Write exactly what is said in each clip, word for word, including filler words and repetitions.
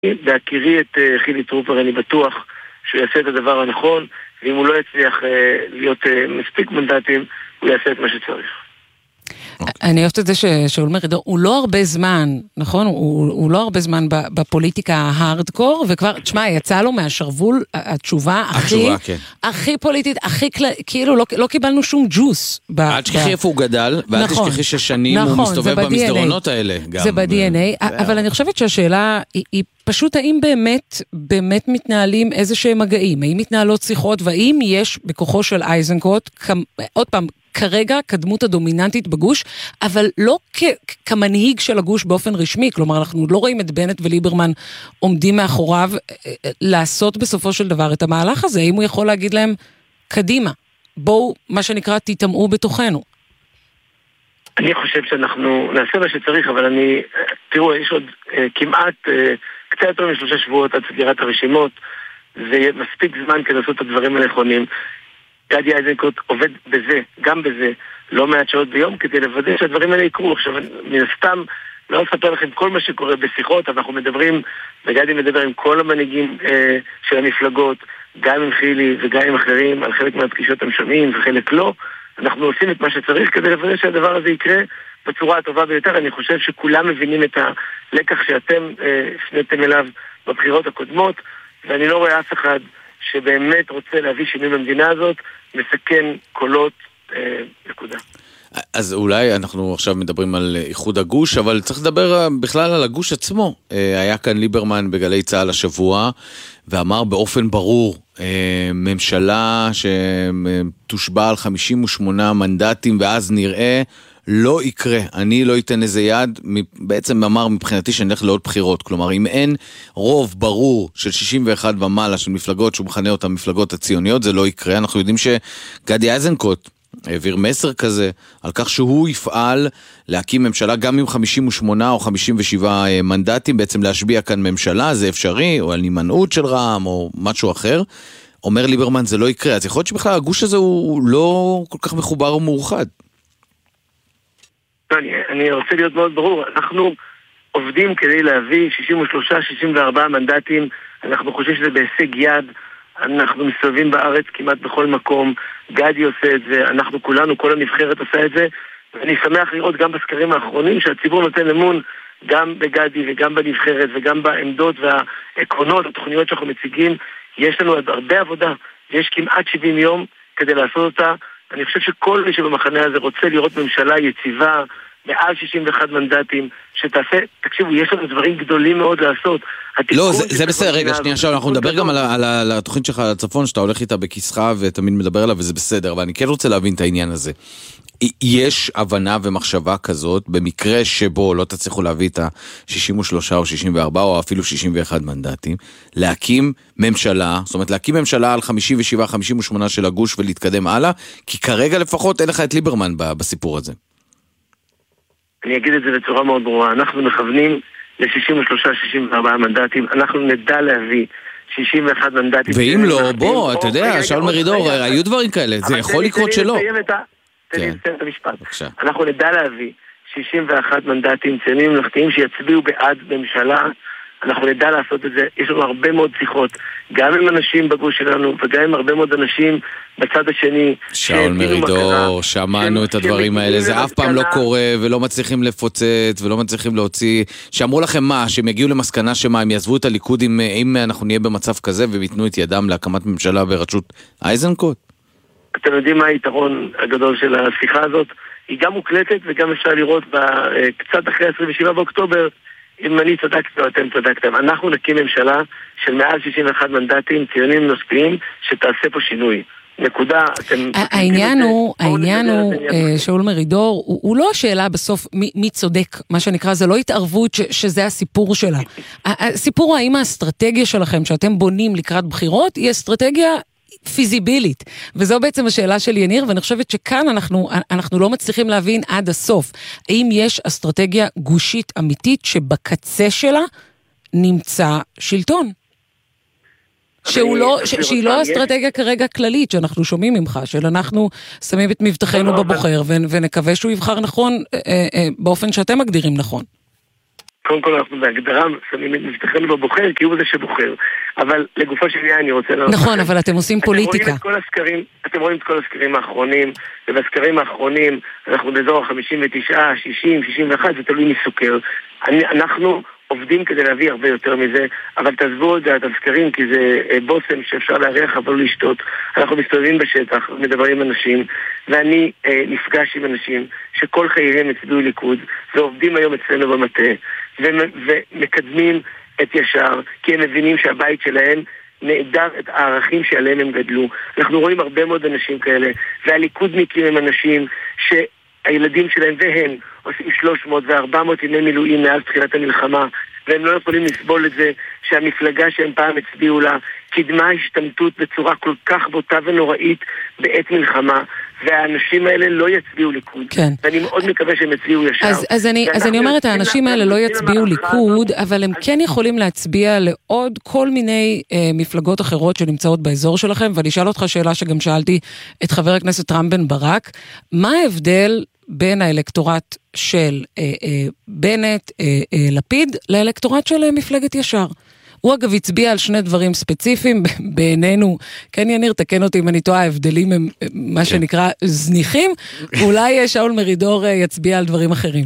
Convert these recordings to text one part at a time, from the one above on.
בהכירי את חילי טרופר, אני בטוח שהוא יעשה את הדבר הנכון, ואם הוא לא יצליח להיות מספיק מנדטים, הוא יעשה את מה שצריך. אני אוהבת את זה ששאול מרידור, הוא לא הרבה זמן, נכון? הוא, הוא לא הרבה זמן בפוליטיקה ההארדקור, וכבר, תשמע, יצא לו מהשרוול התשובה הכי, כן. הכי פוליטית, הכי, כאילו, לא, לא קיבלנו שום ג'וס. אל תשכחי איפה הוא גדל, ואל נכון, תשכחי ששנים נכון, הוא מסתובב במסדרונות האלה. גם, זה ב-די אן איי, ו... אבל אני חושבת שהשאלה היא, היא פשוט האם באמת, באמת מתנהלים איזה שהם מגעים, האם מתנהלות שיחות, והאם יש בכוחו של אייזנקוט, עוד פעם, כרגע כדמות הדומיננטית בגוש, אבל לא כ- כמנהיג של הגוש באופן רשמי, כלומר אנחנו לא רואים את בנט וליברמן עומדים מאחוריו לעשות בסופו של דבר את המהלך הזה, האם הוא יכול להגיד להם, קדימה, בואו מה שנקרא תתאמעו בתוכנו. אני חושב שאנחנו נעשה מה שצריך, אבל אני, תראו, יש עוד אה, כמעט אה, קצת יותר משלושה שבועות עד סגירת הרשימות, זה מספיק זמן כדי לעשות את הדברים הנכונים. גדי איזנקוט עובד בזה, גם בזה, לא מעט שעות ביום, כדי לוודא שהדברים האלה יקרו. עכשיו, מן הסתם, לא אספר לכם כל מה שקורה בשיחות, אנחנו מדברים, וגדי מדבר עם כל המנהיגים אה, של המפלגות, גם עם חילי וגם עם אחרים, על חלק מהפגישות הם שומעים וחלק לא. אנחנו עושים את מה שצריך כדי לוודא שהדבר הזה יקרה בצורה הטובה ביותר. אני חושב שכולם מבינים את הלקח שאתם אה, הפניתם אליו בבחירות הקודמות, ואני לא רואה אף אחד שבאמת רוצה להביא שינוי במדינה הזאת, מסכן קולות, אה, נקודה. אז אולי אנחנו עכשיו מדברים על איחוד הגוש, אבל צריך לדבר בכלל על הגוש עצמו. היה כאן ליברמן בגלי צהל השבוע, ואמר באופן ברור, ממשלה שתושבע על חמישים ושמונה מנדטים, ואז נראה, לא יקרה, אני לא אתן איזה יד, בעצם אמר מבחינתי שנלך לעוד בחירות, כלומר אם אין רוב ברור של שישים ואחת ומעלה של מפלגות שהוא מכנה אותן מפלגות הציוניות, זה לא יקרה. אנחנו יודעים שגדי איזנקוט העביר מסר כזה, על כך שהוא יפעל להקים ממשלה גם עם חמישים ושמונה או חמישים ושבע מנדטים, בעצם להשביע כאן ממשלה, זה אפשרי, או על הימנעות של רע"מ או משהו אחר. אומר ליברמן זה לא יקרה, אז יכול להיות שבכלל הגוש הזה הוא לא כל כך מחובר ומאוחד. אני, אני רוצה להיות מאוד ברור, אנחנו עובדים כדי להביא שישים ושלוש שישים וארבע מנדטים, אנחנו חושבים שזה בהישג יד, אנחנו מסתובבים בארץ כמעט בכל מקום, גדי עושה את זה, אנחנו כולנו, כל הנבחרת עושה את זה, ואני שמח לראות גם בסקרים האחרונים שהציבור נותן אמון גם בגדי וגם בנבחרת וגם בעמדות והעקרונות, התוכניות שאנחנו מציגים, יש לנו הרבה עבודה, יש כמעט שבעים יום כדי לעשות אותה. אני חושב שכל מי שבמחנה הזה רוצה לראות ממשלה יציבה, מעל שישים ואחת מנדטים, שתעשה, תקשיבו, יש לנו דברים גדולים מאוד לעשות. לא, זה, זה בסדר, רגע, שנייה, עכשיו אנחנו נדבר גם על, על, על התוכנית שלך על הצפון, שאתה הולך איתה בכיסך ותמיד מדבר עליו, וזה בסדר, אבל אני כן רוצה להבין את העניין הזה. יש הבנה ומחשבה כזאת, במקרה שבו לא תצליחו להביא את ה-שישים ושלוש או שישים וארבע או אפילו שישים ואחת מנדטים, להקים ממשלה, זאת אומרת להקים ממשלה על חמישים ושבע חמישים ושמונה של הגוש ולהתקדם הלאה, כי כרגע לפחות אין לך את ליברמן בסיפור הזה. אני אגיד את זה בצורה מאוד ברורה, אנחנו מכוונים ל-שישים ושלוש שישים וארבע מנדטים, אנחנו נדע להביא שישים ואחת מנדטים. ואם לא, בוא, אתה יודע, שאול מרידור, היו דברים כאלה, זה יכול לקרות שלא. אנחנו נדע להביא שישים ואחת מנדטים ציונים ממלכתיים שיצביעו בעד ממשלה, אנחנו נדע לעשות את זה. יש לנו הרבה מאוד שיחות, גם עם אנשים בגוש שלנו וגם עם הרבה מאוד אנשים בצד השני. שאול מרידור, שמענו את הדברים האלה, זה אף פעם לא קורה ולא מצליחים לפוצץ ולא מצליחים להוציא. שאמרו לכם מה, שהם יגיעו למסקנה שמה, הם יעזבו את הליכוד אם אנחנו נהיה במצב כזה ומיתנו את ידם להקמת ממשלה בראשות איזנקוט? אתם יודעים מה היתרון הגדול של השיחה הזאת? היא גם מוקלטת וגם אפשר לראות קצת אחרי עשרים ושבעה באוקטובר, אם אני צדקתי או אתם צדקתם. אנחנו נקים ממשלה של מעל שישים ואחת מנדטים, ציונים נוספיים, שתעשה פה שינוי. נקודה. העניין הוא, העניין הוא, שאול מרידור, הוא לא השאלה בסוף מי צודק, מה שנקרא, זה לא התערבות שזה הסיפור שלה. הסיפור הוא האם האסטרטגיה שלכם, שאתם בונים לקראת בחירות, היא אסטרטגיה פיזיבילית, וזו בעצם השאלה של יניר, ואני חושבת שכאן אנחנו, אנחנו לא מצליחים להבין עד הסוף, האם יש אסטרטגיה גושית אמיתית שבקצה שלה נמצא שלטון, שהוא לא, ש, שהיא לא אסטרטגיה כרגע כללית, שאנחנו שומעים ממך, של אנחנו שמים את מבטחנו בבוחר, ונקווה שהוא יבחר נכון, באופן שאתם מגדירים נכון. קודם כל אנחנו בהגדרה שמים את מבטחנו בבוחר, כי הוא זה שבוחר. אבל לגופו של עניין אני רוצה... נכון, אבל אתם עושים פוליטיקה. אתם רואים את כל הסקרים, אתם רואים את כל הסקרים האחרונים, ובסקרים האחרונים אנחנו באזור ה-חמישים ותשע, שישים, שישים ואחת, זה תלוי מסוקר. אנחנו עובדים כדי להביא הרבה יותר מזה, אבל תעזבו את הסקרים, כי זה בוסם שאפשר להריח אבל לא לשתות. אנחנו מסתובבים בשטח, מדברים עם אנשים, ואני אה, נפגש עם אנשים שכל חייהם הצביעו ליכוד, ועובדים היום אצלנו במטה, ומקדמים את ישר, כי הם מבינים שהבית שלהם נעדר את הערכים שעליהם הם גדלו. אנחנו רואים הרבה מאוד אנשים כאלה, והליכודניקים הם אנשים שהילדים שלהם והם עושים שלוש מאות וארבע מאות ימי מילואים מאז תחילת המלחמה, והם לא יכולים לסבול את זה שהמפלגה שהם פעם הצביעו לה קידמה השתמטות בצורה כל כך בוטה ונוראית בעת מלחמה, והאנשים האלה לא יצביעו ליכוד. כן. ואני מאוד מקווה שהם יצביעו ישר. אז, אז, אני, אז אני אומרת, האנשים האלה לא יצביעו ליכוד, אבל הם כן יכולים להצביע לעוד כל מיני אה, מפלגות אחרות שנמצאות באזור שלכם, ואני אשאל אותך שאלה שגם שאלתי את חבר הכנסת רם בן ברק, מה ההבדל בין האלקטורט של אה, אה, בנט, אה, אה, לפיד, לאלקטורט של אה, מפלגת ישר? הוא אגב הצביע על שני דברים ספציפיים, בעינינו, כן יניר, תקן אותי אם אני טועה, ההבדלים הם מה שנקרא זניחים, אולי שאול מרידור יצביע על דברים אחרים.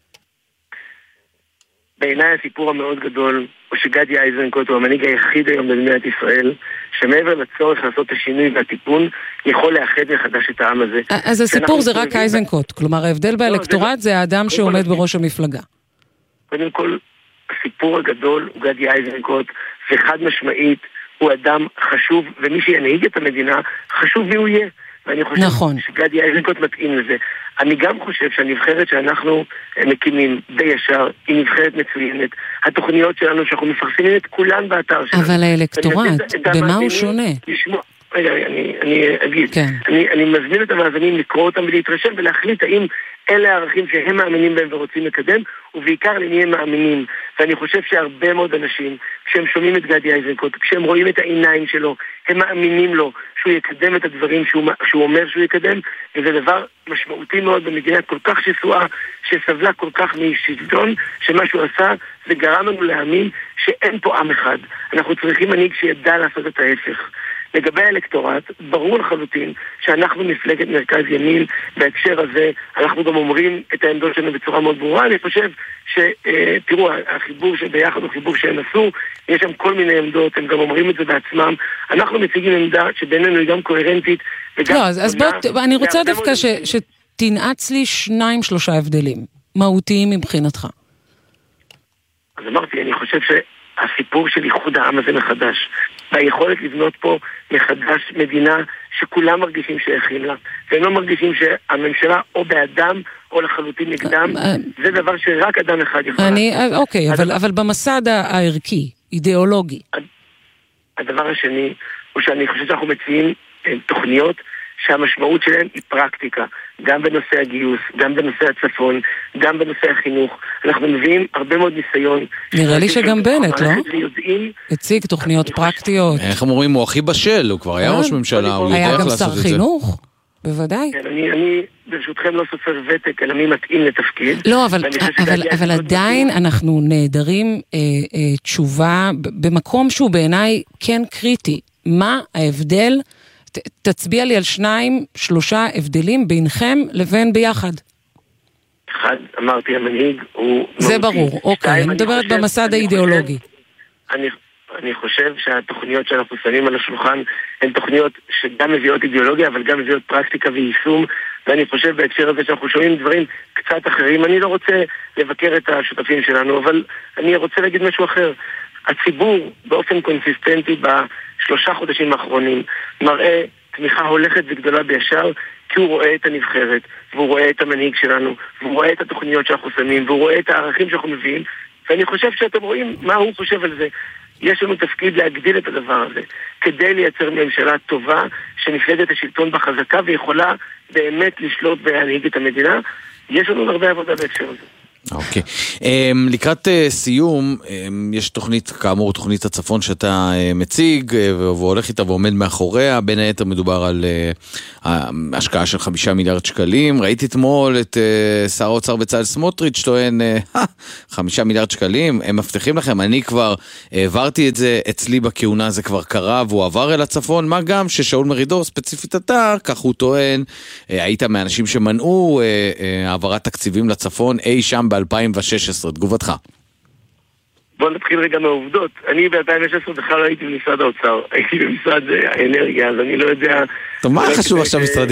בעיניי הסיפור המאוד גדול, הוא שגדי איזנקוט הוא המנהיג היחיד היום במדינת ישראל, שמעבר לצורך לעשות את השינוי והטיפון, יכול לאחד מחדש את העם הזה. אז הסיפור זה רק איזנקוט, כלומר ההבדל באלקטורט זה האדם שעומד בראש המפלגה. קודם כל, הסיפור הגדול הוא גדי איזנקוט, וחד משמעית הוא אדם חשוב, ומי שינהיג את המדינה חשוב מי הוא יהיה. ואני חושב נכון. שגדי איזנקוט מתאים לזה. אני גם חושב שהנבחרת שאנחנו מקימים בישר היא נבחרת מצוינת. התוכניות שלנו שאנחנו מפרסמים את כולן באתר שלנו. אבל האלקטורט, במה הוא שונה? לשמוע. רגע, אני, אני אגיד. כן. אני, אני מזמין את המאזינים לקרוא אותם ולהתרשם ולהחליט האם אלה הערכים שהם מאמינים בהם ורוצים לקדם, ובעיקר למי הם מאמינים. ואני חושב שהרבה מאוד אנשים, כשהם שומעים את גדי איזנקוט, כשהם רואים את העיניים שלו, הם מאמינים לו שהוא יקדם את הדברים שהוא, שהוא אומר שהוא יקדם, וזה דבר משמעותי מאוד במדינה כל כך שסועה, שסבלה כל כך משלטון, שמה שהוא עשה זה גרם לנו להאמין שאין פה עם אחד. אנחנו צריכים מנהיג שידע לעשות את ההפך. לגבי האלקטורט, ברור לחלוטין שאנחנו מפלגת מרכז ימין, בהקשר הזה אנחנו גם אומרים את העמדות שלנו בצורה מאוד ברורה. אני חושב שתראו, החיבור שביחד הוא חיבור שהם עשו, יש שם כל מיני עמדות, הם גם אומרים את זה בעצמם. אנחנו מציגים עמדה שבינינו היא גם קוהרנטית וגם... לא, אז, אז בוא, אני רוצה דווקא ש, שתנעץ לי שניים שלושה הבדלים מהותיים מבחינתך. אז אמרתי, אני חושב ש... הסיפור של איחוד העם הזה מחדש, והיכולת לבנות פה מחדש מדינה שכולם מרגישים שייכים לה, והם לא מרגישים שהממשלה או באדם או לחלוטין נגדם, זה דבר שרק אדם אחד יכול לעשות. אוקיי, אבל במסד הערכי, אידיאולוגי. הדבר השני הוא שאני חושב שאנחנו מציעים תוכניות שהמשמעות שלהם היא פרקטיקה, גם בנושא הגיוס, גם בנושא הצפון, גם בנושא החינוך. אנחנו מביאים הרבה מאוד ניסיון. נראה לי שגם בנט, לא? הציג תוכניות פרקטיות. איך הם אומרים, הוא הכי בשל, הוא כבר היה ראש ממשלה, הוא יודע איך לעשות את זה. היה גם שר חינוך, בוודאי. אני ברשותכם לא סופר ותק, אלא מי מתאים לתפקיד. לא, אבל עדיין אנחנו נהדרים תשובה במקום שהוא בעיניי כן קריטי. מה ההבדל? תצביע לי על שניים, שלושה הבדלים בינכם לבין ביחד. אחד, אמרתי, המנהיג הוא... זה ברור, אוקיי, אני מדברת במסד האידיאולוגי. אני, אני חושב שהתוכניות שאנחנו שמים על השולחן הן תוכניות שגם מביאות אידיאולוגיה, אבל גם מביאות פרקטיקה ויישום, ואני חושב בהקשר הזה שאנחנו שומעים דברים קצת אחרים. אני לא רוצה לבקר את השותפים שלנו, אבל אני רוצה להגיד משהו אחר. הציבור באופן קונסיסטנטי בשלושה חודשים האחרונים מראה תמיכה הולכת וגדולה בישר, כי הוא רואה את הנבחרת, והוא רואה את המנהיג שלנו, והוא רואה את התוכניות שאנחנו שמים, והוא רואה את הערכים שאנחנו מביאים, ואני חושב שאתם רואים מה הוא חושב על זה. יש לנו תפקיד להגדיל את הדבר הזה, כדי לייצר ממשלה טובה, שנפלדת השלטון בחזקה, ויכולה באמת לשלוט ולהנהיג את המדינה. יש לנו הרבה עבודה בהקשר הזה. אוקיי. לקראת סיום, יש תוכנית, כאמור, תוכנית הצפון שאתה מציג, והולך איתה ועומד מאחוריה, בין היתר מדובר על השקעה של חמישה מיליארד שקלים. ראיתי אתמול את שר האוצר בצלאל סמוטריץ' טוען, חמישה מיליארד שקלים, הם מבטיחים לכם, אני כבר העברתי את זה, אצלי בכהונה זה כבר קרה, והוא עבר אל הצפון, מה גם ששאול מרידור, ספציפית אתה, כך הוא טוען, היית מהאנשים שמנעו העברת תקציבים לצפון, אי שם ב-אלפיים ושש עשרה, תגובתך. בוא נתחיל רגע מהעובדות. אני ב-אלפיים ושש עשרה בכלל לא הייתי במשרד האוצר, הייתי במשרד האנרגיה, אז אני לא יודע... טוב, מה חשוב עכשיו משרדי?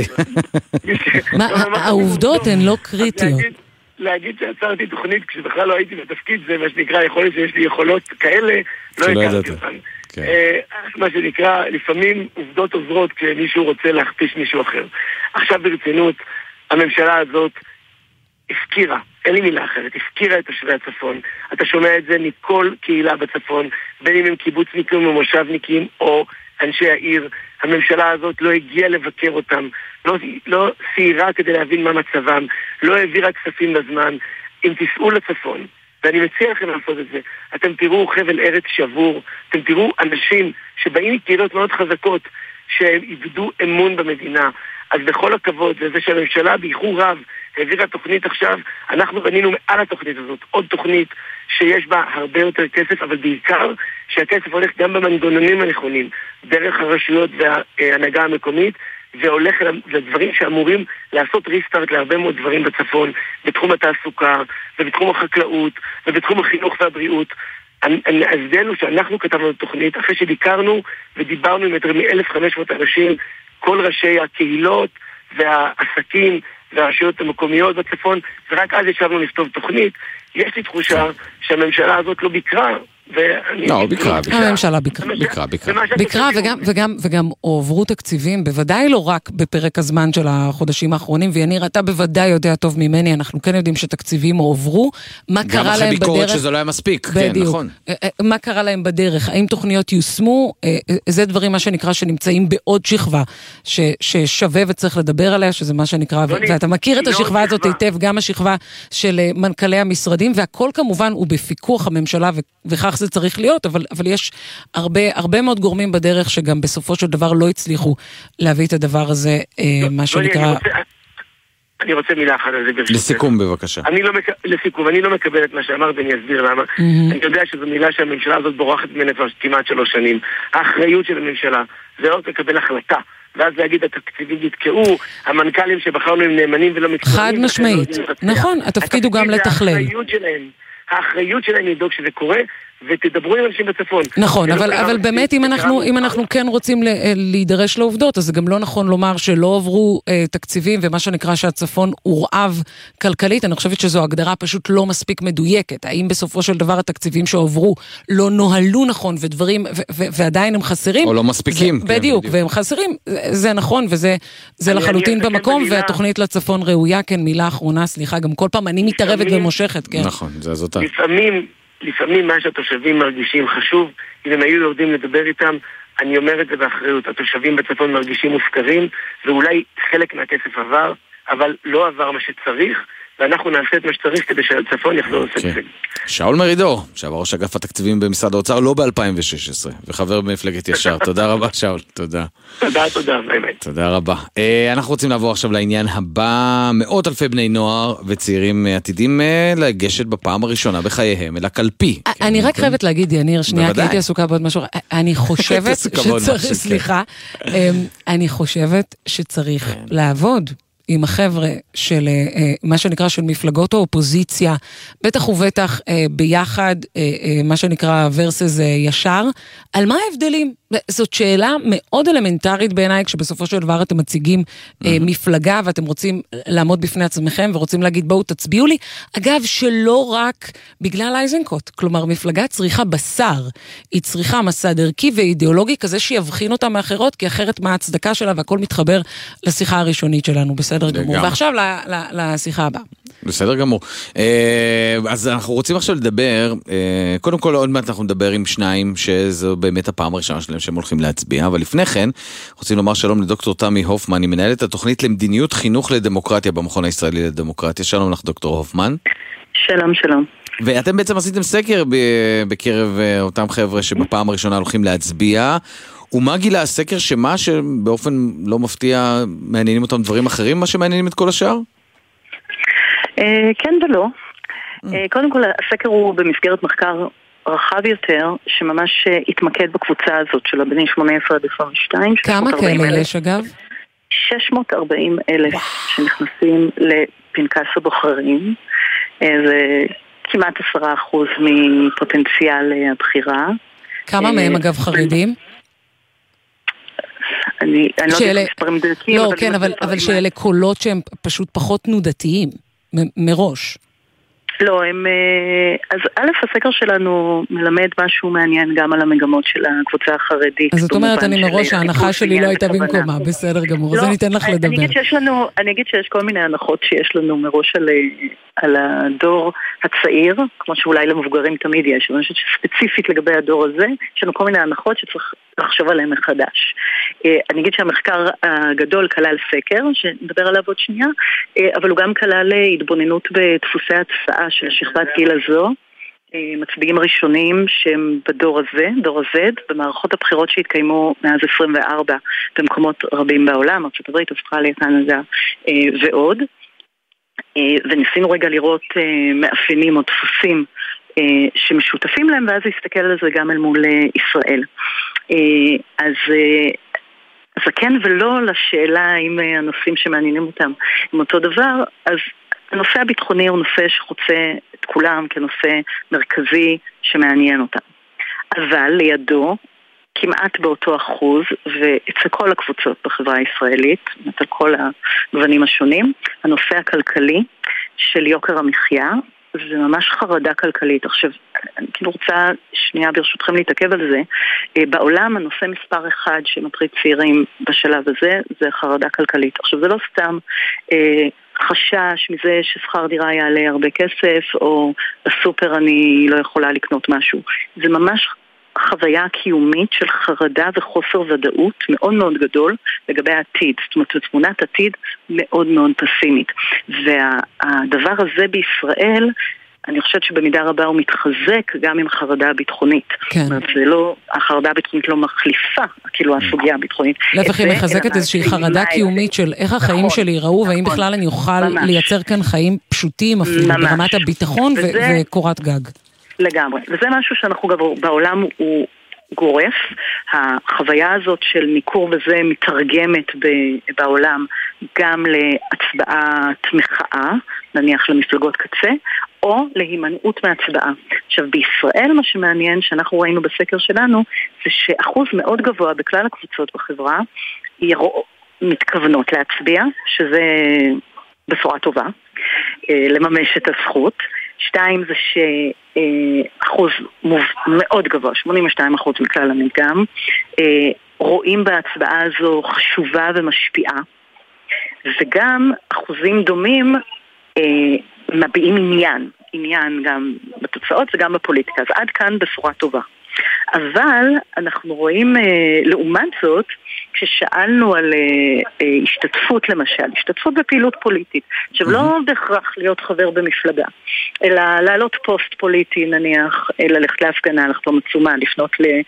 העובדות הן לא קריטיות. להגיד שעצרתי תוכנית כשבכלל לא הייתי בתפקיד, זה מה שנקרא, יכול להיות שיש לי יכולות כאלה, לא הכרתי אותן. מה שנקרא, לפעמים עובדות עוזרות כשמישהו רוצה להכפיש מישהו אחר. עכשיו ברצינות, הממשלה הזאת הפקירה, אין לי מילה אחרת, הפקירה את תושבי הצפון. אתה שומע את זה מכל קהילה בצפון, בין אם הם קיבוצניקים או מושבניקים או אנשי העיר. הממשלה הזאת לא הגיעה לבקר אותם, לא, לא סיירה כדי להבין מה מצבם, לא העבירה כספים בזמן. אם תיסעו לצפון, ואני מציע לכם לעשות את זה, אתם תראו חבל ארץ שבור, אתם תראו אנשים שבאים מקהילות מאוד חזקות, שהם איבדו אמון במדינה. אז בכל הכבוד, זה שהממשלה באיחור רב העבירה תוכנית עכשיו, אנחנו בנינו מעל התוכנית הזאת עוד תוכנית שיש בה הרבה יותר כסף, אבל בעיקר שהכסף הולך גם במנגנונים הנכונים, דרך הרשויות וההנהגה המקומית, והולך לדברים שאמורים לעשות ריסטארט להרבה מאוד דברים בצפון, בתחום התעסוקה, ובתחום החקלאות, ובתחום החינוך והבריאות. ההבדל הוא שאנחנו כתבנו את תוכנית, אחרי שביקרנו ודיברנו עם יותר מ-אלף וחמש מאות אנשים, כל ראשי הקהילות והעסקים והרשויות המקומיות בצפון, ורק אז ישבנו לכתוב תוכנית. יש לי תחושה שהממשלה הזאת לא ביקרה, לא, ביקרה, ביקרה. הממשלה ביקרה. ביקרה, ביקרה. ביקרה, וגם הועברו תקציבים, בוודאי לא רק בפרק הזמן של החודשים האחרונים, ויניר, אתה בוודאי יודע טוב ממני, אנחנו כן יודעים שתקציבים הועברו, מה קרה להם בדרך... גם אחרי ביקורת שזה לא היה מספיק, כן, נכון. מה קרה להם בדרך, האם תוכניות יושמו, זה דברים מה שנקרא שנמצאים בעוד שכבה, ששווה וצריך לדבר עליה, שזה מה שנקרא, ואתה מכיר את השכבה הזאת היטב, גם השכבה של מנכ"לי המשרדים, והכל כמובן הוא בפיקוח הממשלה, וכך זה צריך להיות, אבל, אבל יש הרבה, הרבה מאוד גורמים בדרך שגם בסופו של דבר לא הצליחו להביא את הדבר הזה, לא, מה שנקרא... אני רוצה, אני רוצה מילה אחת על זה ברשותך. לסיכום בבקשה. אני לא, לסיכום, אני לא מקבל את מה שאמרת, אני אסביר למה. Mm-hmm. אני יודע שזו מילה שהממשלה הזאת בורחת ממנה כבר כמעט שלוש שנים. האחריות של הממשלה זה לא לקבל החלטה. ואז להגיד, התקציבים יתקעו, המנכ"לים שבחרנו הם נאמנים ולא מתקרבים. חד משמעית. נכון, התפקיד הוא גם לתכלל. האחריות שלהם. האחריות שלהם לדאוג שזה קורה, ותדברו עם אנשים בצפון. נכון, אבל, אבל באמת אם אנחנו, אם אנחנו כן רוצים להידרש לעובדות, אז זה גם לא נכון לומר שלא עברו אה, תקציבים, ומה שנקרא שהצפון הורעב כלכלית. אני חושבת שזו הגדרה פשוט לא מספיק מדויקת. האם בסופו של דבר התקציבים שעוברו לא נוהלו נכון, ודברים, ו- ו- ועדיין הם חסרים? או לא מספיקים. זה, כן, בדיוק, בדיוק, והם חסרים. זה נכון, וזה זה לחלוטין במקום, במילה... והתוכנית לצפון ראויה, כן, מילה אחרונה, סליחה, גם כל פעם אני מתערבת ומושכת, כן. נכון, זה זאת. לפעמים לפעמים מה שהתושבים מרגישים חשוב, אם הם היו יודעים לדבר איתם, אני אומר את זה באחריות, התושבים בצפון מרגישים מופקרים, ואולי חלק מהכסף עבר, אבל לא עבר מה שצריך, ואנחנו נעשה את מה שצריך כדי שהצפון יחזור לשגשג. שאול מרידור, שעבר ראש אגף התקציבים במשרד האוצר, לא ב-אלפיים ושש עשרה, וחבר במפלגת ישר. תודה רבה, שאול. תודה. תודה, תודה. באמת. תודה רבה. אנחנו רוצים לעבור עכשיו לעניין הבא. מאות אלפי בני נוער וצעירים עתידים לגשת בפעם הראשונה בחייהם, אל הקלפי. אני רק חייבת להגיד, יניר, שנייה, כי הייתי עסוקה בעוד משהו. אני חושבת שצריך, סליחה, אני חושבת שצריך לעבוד עם החבר'ה של מה שנקרא של מפלגות האופוזיציה, בטח ובטח ביחד, מה שנקרא ורסס ישר, על מה ההבדלים? זאת שאלה מאוד אלמנטרית בעיניי, כשבסופו של דבר אתם מציגים מפלגה, ואתם רוצים לעמוד בפני עצמכם, ורוצים להגיד בואו תצביעו לי, אגב שלא רק בגלל אייזנקוט, כלומר מפלגה צריכה בשר, היא צריכה מסד ערכי ואידיאולוגי כזה שיבחין אותה מאחרות, כי אחרת מה ההצדקה שלה, והכל מתחבר לשיחה הראשונית שלנו, בסדר גמור. ועכשיו לשיחה הבאה. בסדר גמור. אז אנחנו רוצים עכשיו לדבר, קודם כל עוד מעט אנחנו נדבר עם שניים, שזו באמת הפעם הראשונה שלהם שהם הולכים להצביע, אבל לפני כן רוצים לומר שלום לדוקטור תמי הופמן, היא מנהלת התוכנית למדיניות חינוך לדמוקרטיה במכון הישראלי לדמוקרטיה. שלום לך דוקטור הופמן. שלום, שלום. ואתם בעצם עשיתם סקר בקרב אותם חבר'ה שבפעם הראשונה הולכים להצביע, ומה גילה הסקר שמה שבאופן לא מפתיע מעניינים אותם דברים אחרים, מה שמעניינים את כל השאר? כן ולא. קודם כל, הסקר הוא במסגרת מחקר רחב יותר, שממש התמקד בקבוצה הזאת של הבנים שמונה עשרה עד עשרים ושתיים. כמה כאלה יש אגב? שש מאות וארבעים אלף שנכנסים לפנקס הבוחרים. זה כמעט עשרה אחוז מפוטנציאל הבחירה. כמה מהם אגב חרדים? אני לא יודעת מספרים דלקים. לא, כן, אבל שאלה קולות שהם פשוט פחות תנודתיים, מראש. לא, הם... אז א', הסקר שלנו מלמד משהו מעניין גם על המגמות של הקבוצה החרדית. אז זאת אומרת, אני מראש, ההנחה שלי לא הייתה במקומה, בסדר גמור, אז אני אתן לך לדבר. אני אגיד שיש כל מיני הנחות שיש לנו מראש על הדור הצעיר, כמו שאולי למבוגרים תמיד יש, אבל אני חושבת שספציפית לגבי הדור הזה, יש לנו כל מיני הנחות שצריך לחשוב עליהן מחדש. אני אגיד שהמחקר הגדול כלל סקר, שנדבר עליו עוד שנייה, אבל הוא גם כלל התבוננות בדפוסי הצבעה של שכבת גיל הזו, מצביעים ראשונים שהם בדור הזה, דור ה-Z, במערכות הבחירות שהתקיימו מאז עשרים וארבע במקומות רבים בעולם, ארצות הברית, אוסטרליה, קנדה ועוד. וניסינו רגע לראות מאפיינים או דפוסים שמשותפים להם, ואז להסתכל על זה גם אל מול ישראל. אז זה כן ולא לשאלה האם הנושאים שמעניינים אותם הם אותו דבר, אז הנושא הביטחוני הוא נושא שחוצה את כולם כנושא מרכזי שמעניין אותם. אבל לידו, כמעט באותו אחוז, ואצל כל הקבוצות בחברה הישראלית, אצל כל הגוונים השונים, הנושא הכלכלי של יוקר המחיה, זה ממש חרדה כלכלית. עכשיו, אני כאילו רוצה שנייה ברשותכם להתעכב על זה. בעולם הנושא מספר אחד שמטריד צעירים בשלב הזה, זה חרדה כלכלית. עכשיו, זה לא סתם אה, חשש מזה ששכר דירה יעלה הרבה כסף, או בסופר אני לא יכולה לקנות משהו. זה ממש חוויה קיומית של חרדה וחוסר ודאות מאוד מאוד גדול לגבי העתיד. זאת אומרת, תמונת עתיד מאוד מאוד פסימית. והדבר הזה בישראל, אני חושבת שבמידה רבה הוא מתחזק גם עם חרדה הביטחונית. כן. זאת אומרת, זה לא, החרדה הביטחונית לא מחליפה, כאילו הסוגיה הביטחונית. להפך, היא מחזקת איזושהי חרדה קיומית של איך החיים שלי ייראו, והאם בכלל אני אוכל לייצר כאן חיים פשוטים אפילו ברמת הביטחון וקורת גג. לגמרי, וזה משהו שאנחנו גם בעולם הוא גורף. החוויה הזאת של ניכור וזה מתרגמת בעולם גם להצבעת מחאה, נניח למפלגות קצה, או להימנעות מהצבעה. עכשיו בישראל מה שמעניין שאנחנו ראינו בסקר שלנו, זה שאחוז מאוד גבוה בכלל הקבוצות בחברה מתכוונות להצביע, שזה בשורה טובה, לממש את הזכות. שתיים זה שאחוז מאוד גבוה, שמונים ושתיים אחוז מכלל המדגם, רואים בהצבעה הזו חשובה ומשפיעה, וגם אחוזים דומים מביעים עניין, עניין גם בתוצאות וגם בפוליטיקה, אז עד כאן בשורה טובה. אבל אנחנו רואים לעומת זאת, כששאלנו על השתתפות למשל, השתתפות בפעילות פוליטית, עכשיו לא בהכרח להיות חבר במפלגה, אלא לעלות פוסט פוליטי נניח, ללכת להפגנה, לחתום עצומה, לפנות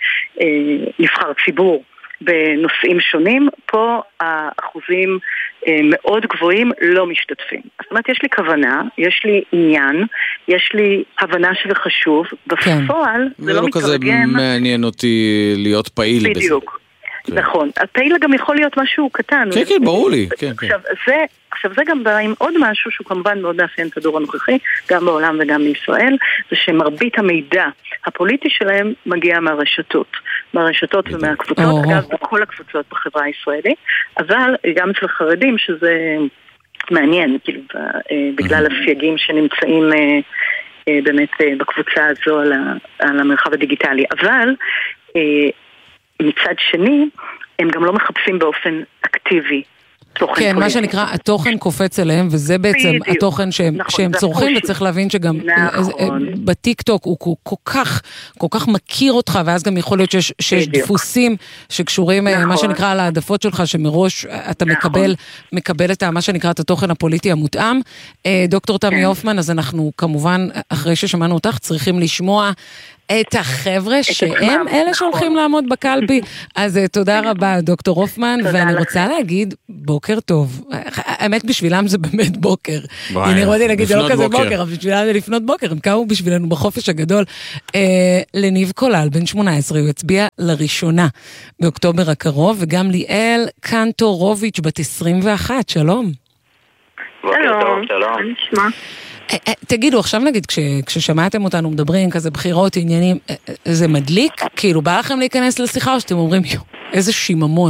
לנבחר ציבור בנושאים שונים, פה האחוזים מאוד גבוהים לא משתתפים. זאת אומרת, יש לי כוונה, יש לי עניין, יש לי הבנה שזה חשוב, בפועל זה לא מתרגם. זה לא כזה מעניין אותי להיות פעיל בזה. בדיוק. נכון, הפעיל גם יכול להיות משהו קטן. כן, כן, ברור לי. עכשיו זה גם בא עם עוד משהו שהוא כמובן מאוד מאפיין את הדור הנוכחי, גם בעולם וגם בישראל, זה שמרבית המידע הפוליטי שלהם מגיע מהרשתות. מהרשתות ומהקבוצות, אגב, בכל הקבוצות בחברה הישראלית, אבל גם אצל חרדים שזה מעניין, כאילו, בגלל הסייגים שנמצאים באמת בקבוצה הזו על המרחב הדיגיטלי. אבל מצד שני, הם גם לא מחפשים באופן אקטיבי כן, מה שנקרא, התוכן קופץ אליהם, וזה בעצם התוכן שהם צורכים, וצריך להבין שגם בטיק-טוק הוא כל כך, כל כך מכיר אותך, ואז גם יכול להיות שיש דפוסים שקשורים, מה שנקרא, על העדפות שלך, שמראש אתה מקבל, מקבל את מה שנקרא, את התוכן הפוליטי המותאם. דוקטור תמי הופמן, אז אנחנו כמובן, אחרי ששמענו אותך, צריכים לשמוע את החבר'ה שהם אלה שהולכים לעמוד בקלפי. אז תודה רבה, דוקטור הופמן, ואני רוצה להגיד בוקר טוב. האמת בשבילם זה באמת בוקר. אני רוצה להגיד, זה לא כזה בוקר, אבל בשבילם זה לפנות בוקר. הם קמו בשבילנו בחופש הגדול. לניב קולל, בן שמונה עשרה, הוא הצביע לראשונה באוקטובר הקרוב, וגם ליאל קנטורוביץ' בת עשרים ואחת. שלום. בוקר טוב, שלום. נשמע. תגידו, עכשיו נגיד, כששמעתם אותנו מדברים כזה בחירות, עניינים, זה מדליק? כאילו, בא לכם להיכנס לשיחה או שאתם אומרים, יו, איזה שיממון?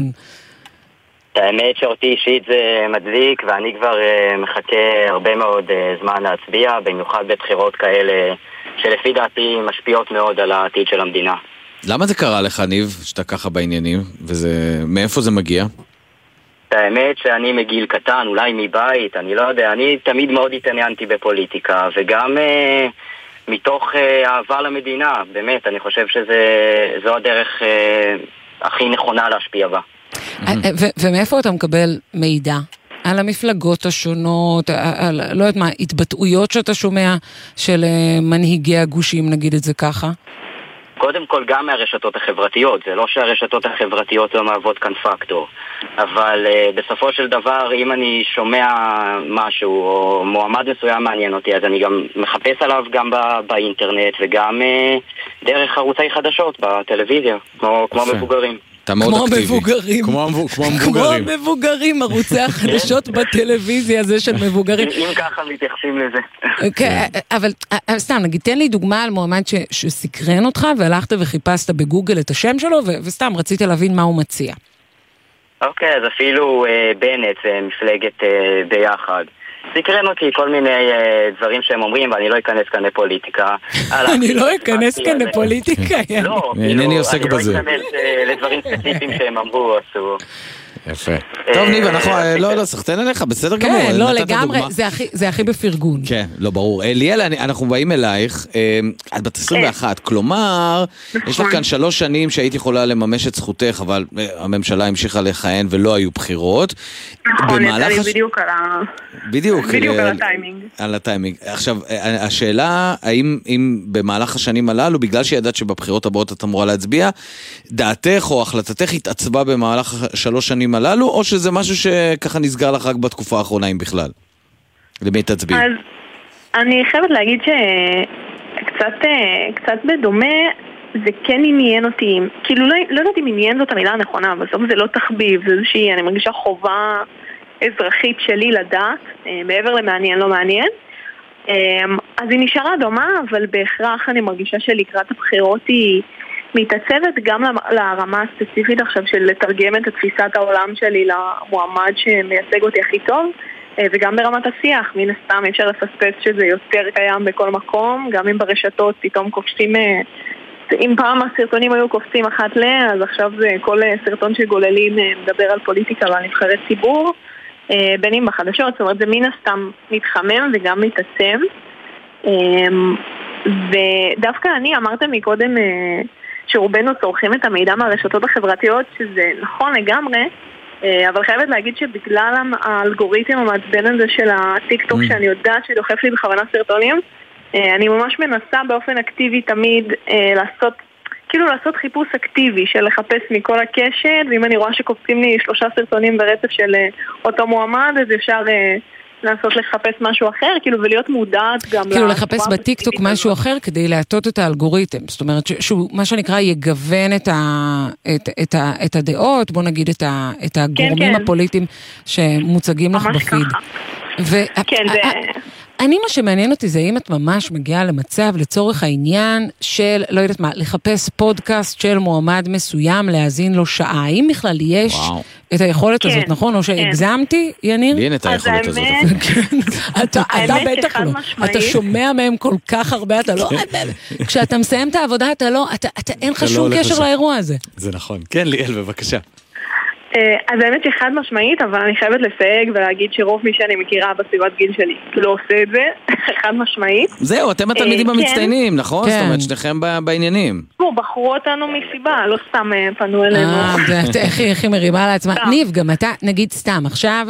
האמת שאותי אישית זה מדליק, ואני כבר מחכה הרבה מאוד זמן להצביע, במיוחד בבחירות כאלה, שלפי דעתי משפיעות מאוד על העתיד של המדינה. למה זה קרה לך, ניב, שאתה ככה בעניינים? ומאיפה זה מגיע? האמת שאני מגיל קטן, אולי מבית, אני לא יודע, אני תמיד מאוד התעניינתי בפוליטיקה, וגם אה, מתוך אה, אהבה למדינה, באמת, אני חושב שזו הדרך אה, הכי נכונה להשפיע בה. ומאיפה אתה מקבל מידע? על המפלגות השונות, על, לא יודעת מה, התבטאויות שאתה שומע של מנהיגי הגושים, נגיד את זה ככה? קודם כל גם מהרשתות החברתיות, זה לא שהרשתות החברתיות לא מהוות כאן פקטור, אבל uh, בסופו של דבר אם אני שומע משהו או מועמד מסוים מעניין אותי, אז אני גם מחפש עליו גם בא, באינטרנט וגם uh, דרך ערוצי חדשות בטלוויזיה, כמו, כמו מבוגרים. כמו מבוגרים. כמו מבוגרים. כמו מבוגרים, ערוצי החדשות בטלוויזיה, זה של מבוגרים. אם ככה מתייחסים לזה. אבל סתם, נגיד, תן לי דוגמה על מועמד שסקרן אותך, והלכת וחיפשת בגוגל את השם שלו, וסתם רצית להבין מה הוא מציע. אוקיי, אז אפילו בנט ומפלגת ביחד. סקרן אותי כל מיני דברים שהם אומרים, ואני לא אכנס כאן לפוליטיקה. אני לא אכנס כאן לפוליטיקה. לא, אינני עוסק בזה. אני לא אכנס לדברים ספציפיים שהם אמרו, עשו. יפה. טוב, ניב, אנחנו, לא, לא, סחטן עליך, בסדר גמור. כן, לא, לגמרי, זה הכי בפרגון. כן, לא, ברור. ליאל, אנחנו באים אלייך, את בת עשרים ואחת, כלומר, יש לך כאן שלוש שנים שהיית יכולה לממש את זכותך, אבל הממשלה המשיכה לכהן ולא היו בחירות. נכון, יצא לי בדיוק על ה... בדיוק. בדיוק על הטיימינג. על הטיימינג. עכשיו, השאלה, האם במהלך השנים הללו, בגלל שידעת שבבחירות הבאות את אמורה להצביע, דעתך או החלטתך התעצבה במהלך שלוש שנים הללו, או שזה משהו שככה נסגר לך רק בתקופה האחרונה, אם בכלל? למי תצביע? אז אני חייבת להגיד שקצת קצת בדומה, זה כן עניין אותי, כאילו לא, לא יודעת אם עניין זאת המילה הנכונה, בסוף זה לא תחביב, זה איזושהי, אני מרגישה חובה אזרחית שלי לדעת, מעבר למעניין לא מעניין. אז היא נשארה דומה, אבל בהכרח אני מרגישה שלקראת הבחירות היא מתעצבת גם לרמה הספציפית עכשיו של לתרגם את תפיסת העולם שלי למועמד שמייצג אותי הכי טוב, וגם ברמת השיח, מן הסתם אי אפשר לפספס שזה יותר קיים בכל מקום, גם אם ברשתות פתאום קופצים, אם פעם הסרטונים היו קופצים אחת ל, אז עכשיו זה כל סרטון שגוללים מדבר על פוליטיקה ועל נבחרי ציבור, בין אם בחדשות, זאת אומרת זה מן הסתם מתחמם וגם מתעצב, ודווקא אני אמרתם מקודם שרובנו צורכים את המידע מהרשתות החברתיות, שזה נכון לגמרי, אבל חייבת להגיד שבגלל האלגוריתם המעצבן הזה של הטיק-טוק, שאני יודעת שדוחף לי בכוונה סרטונים, אני ממש מנסה באופן אקטיבי תמיד לעשות, כאילו לעשות חיפוש אקטיבי של לחפש מכל הקשת, ואם אני רואה שקופצים לי שלושה סרטונים ברצף של אותו מועמד, אז אפשר לנסות לחפש משהו אחר, כאילו, ולהיות מודעת גם... כאילו, לחפש בטיקטוק משהו אחר כדי להטות את האלגוריתם. זאת אומרת, שהוא, מה שנקרא, יגוון את, ה, את, את, ה, את הדעות, בוא נגיד, את, ה, את הגורמים כן, כן. הפוליטיים שמוצגים לך בפיד. ו... כן, זה... אני, מה שמעניין אותי זה אם את ממש מגיעה למצב לצורך העניין של, לא יודעת מה, לחפש פודקאסט של מועמד מסוים, להאזין לו שעה. האם בכלל יש וואו. את היכולת כן, הזאת, נכון? או שהגזמתי, יניר? לי אין את היכולת הזאת. אתה בטח לא. אתה שומע מהם כל כך הרבה, אתה לא... כשאתה מסיים את העבודה, אתה לא... אין לך שום קשר לאירוע הזה. זה נכון. כן, ליאל, בבקשה. אז האמת שחד משמעית, אבל אני חייבת לסייג ולהגיד שרוב מי שאני מכירה בסביבת גיל שלי לא עושה את זה, חד משמעית. זהו, אתם התלמידים המצטיינים, נכון? זאת אומרת, שניכם בעניינים. בחרו אותנו מסיבה, לא סתם פנו אלינו. איך היא מרימה לעצמה. ניב, גם אתה, נגיד סתם, עכשיו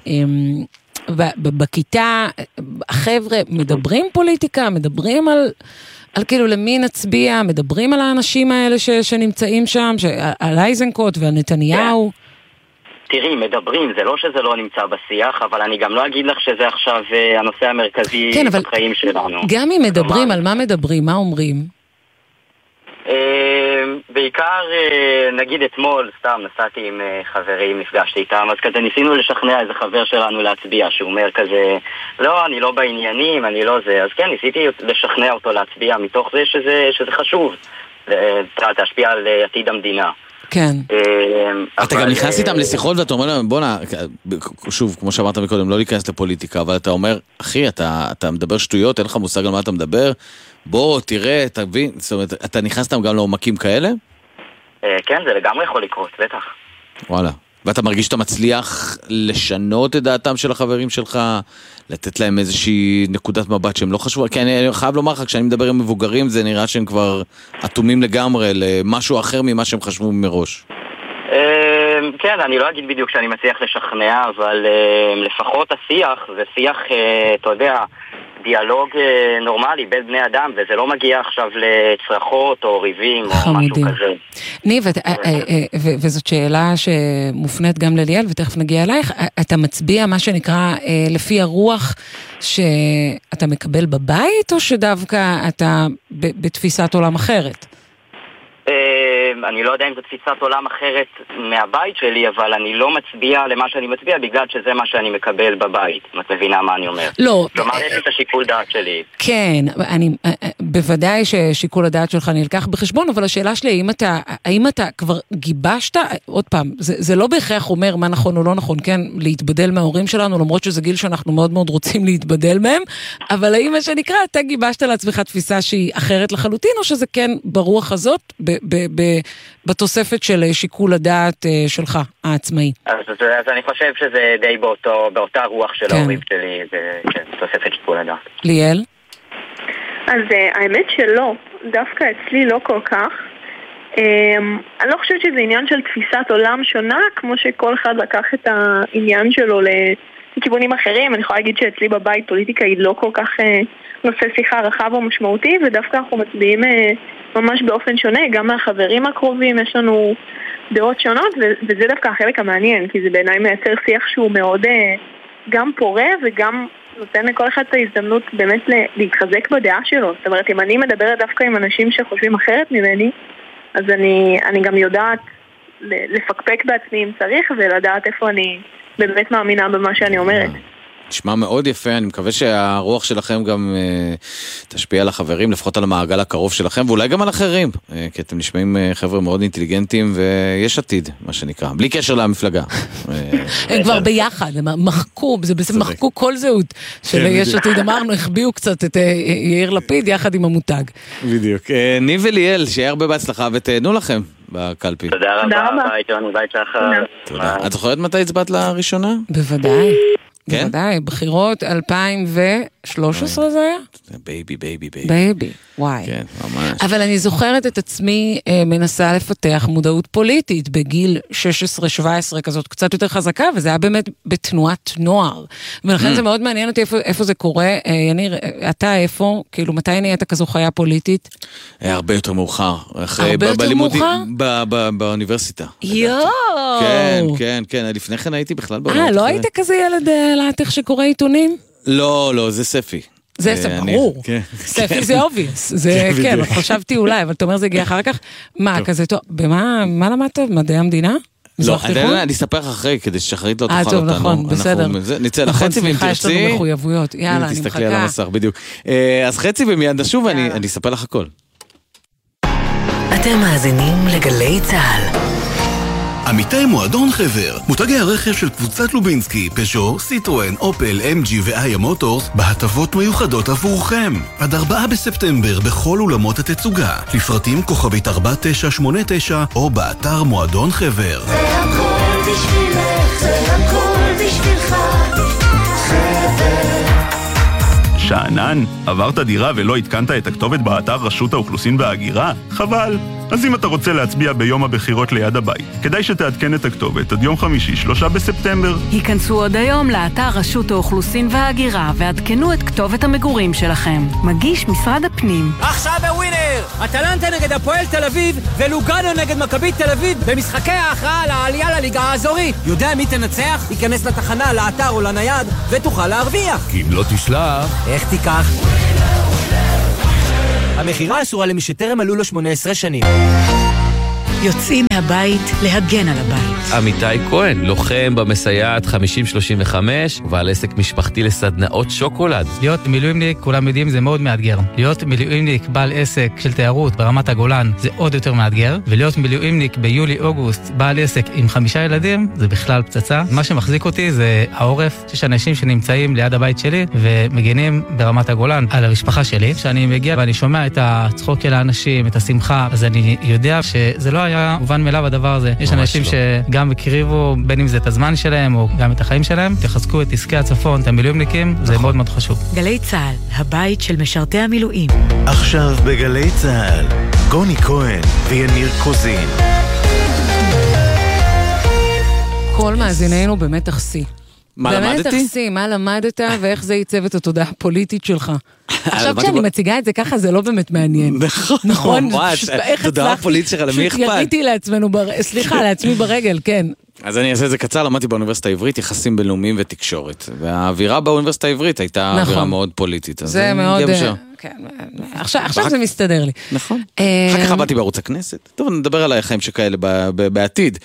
בכיתה, החבר'ה מדברים פוליטיקה, מדברים על... על כאילו למי נצביע, מדברים על האנשים האלה ש, שנמצאים שם, ש, על אייזנקוט ועל נתניהו. תראי, מדברים, זה לא שזה לא נמצא בשיח, אבל אני גם לא אגיד לך שזה עכשיו הנושא המרכזי כן, אבל בחיים שלנו. גם אם מדברים, על מה מדברים, מה אומרים? בעיקר, נגיד אתמול, סתם נסעתי עם חברים, נפגשתי איתם, אז כזה ניסינו לשכנע איזה חבר שלנו להצביע, שהוא אומר כזה, לא, אני לא בעניינים, אני לא זה, אז כן, ניסיתי לשכנע אותו להצביע מתוך זה שזה, שזה חשוב, להשפיע על עתיד המדינה. כן. אתה גם נכנס איתם לשיחות ואתה אומר להם, בוא נה, שוב, כמו שאמרת מקודם, לא להיכנס לפוליטיקה, אבל אתה אומר, אחי, אתה מדבר שטויות, אין לך מושג על מה אתה מדבר, בוא, תראה, תבין, זאת אומרת, אתה נכנס איתם גם לעומקים כאלה? כן, זה לגמרי יכול לקרות, בטח. וואלה. ואתה מרגיש שאתה מצליח לשנות את דעתם של החברים שלך, לתת להם איזושהי נקודת מבט שהם לא חשובה? כי אני חייב לומר לך, כשאני מדבר עם מבוגרים, זה נראה שהם כבר אטומים לגמרי למשהו אחר ממה שהם חשבו מראש. כן, אני לא אגיד בדיוק שאני מצליח לשכנע, אבל לפחות השיח, זה שיח, אתה יודע, דיאלוג נורמלי בין בני אדם, וזה לא מגיע עכשיו לצרחות או ריבים או משהו כזה. ניב, וזאת שאלה שמופנית גם לליאל, ותכף נגיע אלייך, אתה מצביע מה שנקרא לפי הרוח שאתה מקבל בבית, או שדווקא אתה בתפיסת עולם אחרת? אני לא יודע אם זו תפיסת עולם אחרת מהבית שלי, אבל אני לא מצביע למה שאני מצביע בגלל שזה מה שאני מקבל בבית. את מבינה מה אני אומר? לא. כלומר, יש לי את השיקול דעת שלי. כן, אני, בוודאי ששיקול הדעת שלך נלקח בחשבון, אבל השאלה שלי, האם אתה, האם אתה כבר גיבשת, עוד פעם, זה, זה לא בהכרח אומר מה נכון או לא נכון, כן, להתבדל מההורים שלנו, למרות שזה גיל שאנחנו מאוד מאוד רוצים להתבדל מהם, אבל האם מה שנקרא, אתה גיבשת לעצמך תפיסה שהיא אחרת לחלוטין, או שזה כן ברוח הזאת, ב, ב, ב, בתוספת של שיקול הדעת שלך, העצמאי? אז, אז אני חושב שזה די באותו, באותה רוח של כן. ההורים שלי, זה כן, תוספת שיקול הדעת. ליאל? אז האמת שלא, דווקא אצלי לא כל כך. אני לא חושבת שזה עניין של תפיסת עולם שונה, כמו שכל אחד לקח את העניין שלו לכיוונים אחרים. אני יכולה להגיד שאצלי בבית פוליטיקה היא לא כל כך נושא שיחה רחב או משמעותי, ודווקא אנחנו מצביעים ממש באופן שונה, גם מהחברים הקרובים יש לנו דעות שונות, וזה דווקא החלק המעניין, כי זה בעיניי מייצר שיח שהוא מאוד גם פורה וגם נותן לכל אחד את ההזדמנות באמת להתחזק בדעה שלו. זאת אומרת, אם אני מדברת דווקא עם אנשים שחושבים אחרת ממני, אז אני, אני גם יודעת לפקפק בעצמי אם צריך, ולדעת איפה אני באמת מאמינה במה שאני אומרת. נשמע מאוד יפה, אני מקווה שהרוח שלכם גם uh, תשפיע על החברים, לפחות על המעגל הקרוב שלכם, ואולי גם על אחרים, uh, כי אתם נשמעים uh, חבר'ה מאוד אינטליגנטים, ויש עתיד, מה שנקרא, בלי קשר למפלגה. הם כבר ביחד, הם מחקו, זה בעצם מחקו כל זהות של יש עתיד, אמרנו, החביאו קצת את יאיר לפיד יחד עם המותג. בדיוק. ניב וליאל, שיהיה הרבה בהצלחה, ותהנו לכם בקלפי. תודה רבה, בית יוני, בית שחר. תודה. את זוכרת מתי הצבעת לראשונה? בוודאי. כן? בוודאי, בחירות אלפיים ושלוש עשרה זה היה? בייבי, בייבי, בייבי. בייבי, וואי. כן, ממש. אבל אני זוכרת את עצמי אה, מנסה לפתח מודעות פוליטית בגיל שש עשרה שבע עשרה כזאת קצת יותר חזקה, וזה היה באמת בתנועת נוער. ולכן mm. זה מאוד מעניין אותי איפה, איפה זה קורה. אה, יניר, אתה איפה? כאילו, מתי נהיית כזו חיה פוליטית? אה, הרבה יותר מאוחר. הרבה יותר מאוחר? באוניברסיטה. יואו! כן, כן, כן. לפני כן הייתי בכלל בעולם. אה, לא היית כזה ילד להתך שקורא עיתונים? לא, לא, זה ספי. זה ספי, ברור. ספי זה אובייס. זה כן, חשבתי אולי, אבל אתה אומר זה הגיע אחר כך. מה, כזה טוב, במה למדת? מדעי המדינה? לא, אני אספר לך אחרי, כדי ששחרית לא תוכל אותנו. אה, טוב, נכון, בסדר. נצא לחצי ואם תרצי. יש לנו מחויבויות, יאללה, אני מחכה. תסתכלי על המסך, בדיוק. אז חצי ומיד נשוב, ואני אספר לך הכל. אתם מאזינים לגלי צהל. עמיתי מועדון חבר, מותגי הרכב של קבוצת לובינסקי, פז'ו, סיטרואן, אופל, אם ג'י ואיה מוטורס בהטבות מיוחדות עבורכם. עד ארבעה בספטמבר בכל אולמות התצוגה. לפרטים כוכבית ארבע תשע שמונה תשע או באתר מועדון חבר. זה הכל בשבילך, זה הכל בשבילך. חבר. שאנן, עברת דירה ולא התקנת את הכתובת באתר רשות האוכלוסין וההגירה? חבל. אז אם אתה רוצה להצביע ביום הבחירות ליד הבית, כדאי שתעדכן את הכתובת עד יום חמישי, שלושה בספטמבר. היכנסו עוד היום לאתר רשות האוכלוסין וההגירה ועדכנו את כתובת המגורים שלכם. מגיש משרד הפנים. עכשיו בווינר! אטלנטה נגד הפועל תל אביב ולוגאנו נגד מכבי תל אביב במשחקי ההכרעה על העלייה לליגה האזורית. יודע מי תנצח? ייכנס לתחנה, לאתר או לנייד ותוכל להרוויח. כי אם לא תשלח... איך תיקח? המחירה אסורה למי שטרם מלאו לו שמונה עשרה שנים. יוצאים מהבית להגן על הבית. עמיתי כהן, לוחם במסייעת חמישים שלושים וחמש, ועל עסק משפחתי לסדנאות שוקולד. להיות מילואימניק, כולם יודעים, זה מאוד מאתגר. להיות מילואימניק בעל עסק של תיירות ברמת הגולן זה עוד יותר מאתגר, ולהיות מילואימניק ביולי-אוגוסט בעל עסק עם חמישה ילדים זה בכלל פצצה. מה שמחזיק אותי זה העורף. יש אנשים שנמצאים ליד הבית שלי ומגנים ברמת הגולן על המשפחה שלי. כשאני מגיע ואני שומע את הצחוק של האנשים, את השמחה, אז אני יודע שזה לא היה מובן מאליו הדבר הזה. יש אנשים לא. שגם הקריבו, בין אם זה את הזמן שלהם או גם את החיים שלהם, תחזקו את עסקי הצפון, את המילואימניקים, נכון. זה מאוד מאוד חשוב. גלי צהל, הבית של משרתי המילואים. עכשיו בגלי צהל, גוני כהן ויניר קוזין. כל מאזינינו באמת תחסי. מה למדתי? באמת תחסי, מה למדת ואיך זה ייצב את התודעה הפוליטית שלך. עכשיו כשאני מציגה את זה ככה, זה לא באמת מעניין. נכון, נכון. תודעה הפוליטית שלך, למי אכפת? יריתי לעצמנו, סליחה, לעצמי ברגל, כן. אז אני אעשה את זה קצר, למדתי באוניברסיטה העברית יחסים בינלאומיים ותקשורת, והאווירה באוניברסיטה העברית הייתה אווירה מאוד פוליטית. זה מאוד, עכשיו זה מסתדר לי. נכון. אחר כך עבדתי בערוץ הכנסת. טוב, נדבר על החיים שכאלה בעתיד.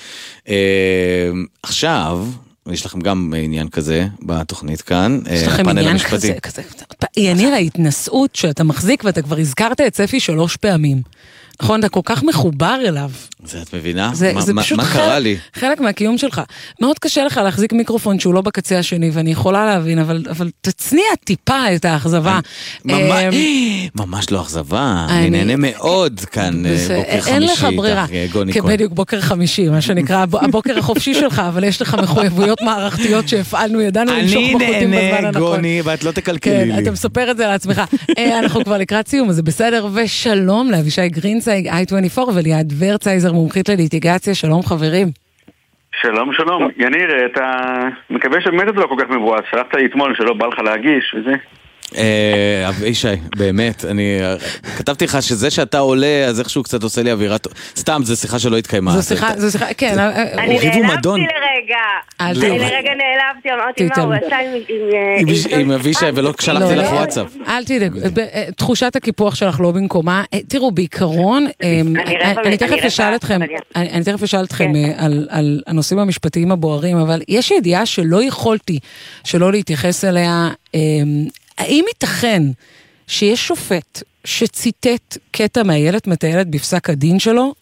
עכשיו... יש לכם גם עניין כזה בתוכנית כאן. יש לכם עניין כזה, כזה. יניר, ההתנסות שאתה מחזיק, ואתה כבר הזכרת את ספי שלוש פעמים. נכון, אתה כל כך מחובר אליו. זה את מבינה? זה, מה, זה מה, פשוט מה חלק, קרה לי? חלק מהקיום שלך. מאוד קשה לך להחזיק מיקרופון שהוא לא בקצה השני, ואני יכולה להבין, אבל, אבל תצניע טיפה את האכזבה. ממש, ממש לא אכזבה, אני נהנה מאוד כאן בוקר חמישי. אין לך ברירה, בדיוק בוקר חמישי, מה שנקרא, הבוקר החופשי שלך, אבל יש לך מחויבויות מערכתיות שהפעלנו, ידענו למשוך בחוטים בזמן הנכון. אני נהנה, גוני, ואת לא תקלקלי לי. אתה מספר את זה לעצמך. אנחנו כבר לקראת סיום, אז זה בסדר, ושלום לאבישי גרינצייג, איי עשרים וארבע, וליעד ורצייזר, מומחית לליטיגציה. שלום חברים. שלום, שלום. יניר, אתה מקווה שבאמת זה לא כל כך מבואס, שלחת לי אתמול שלא בא לך להגיש וזה. אבישי, באמת, אני כתבתי לך שזה שאתה עולה, אז איכשהו קצת עושה לי אווירה, סתם, זו שיחה שלא התקיימה. זו שיחה, זו שיחה, כן. אני נעלבתי לרגע, אני לרגע נעלבתי, אמרתי מה הוא עשה עם אבישי ולא שלחתי לך וואטסאפ. אל תדאג, תחושת הקיפוח שלך לא במקומה. תראו, בעיקרון, אני תכף אשאל אתכם, אני תכף אשאל אתכם על הנושאים המשפטיים הבוערים, אבל יש ידיעה שלא יכולתי שלא להתייחס אליה. האם ייתכן שיש שופט שציטט קטע מהילד מטיילת בפסק הדין שלו?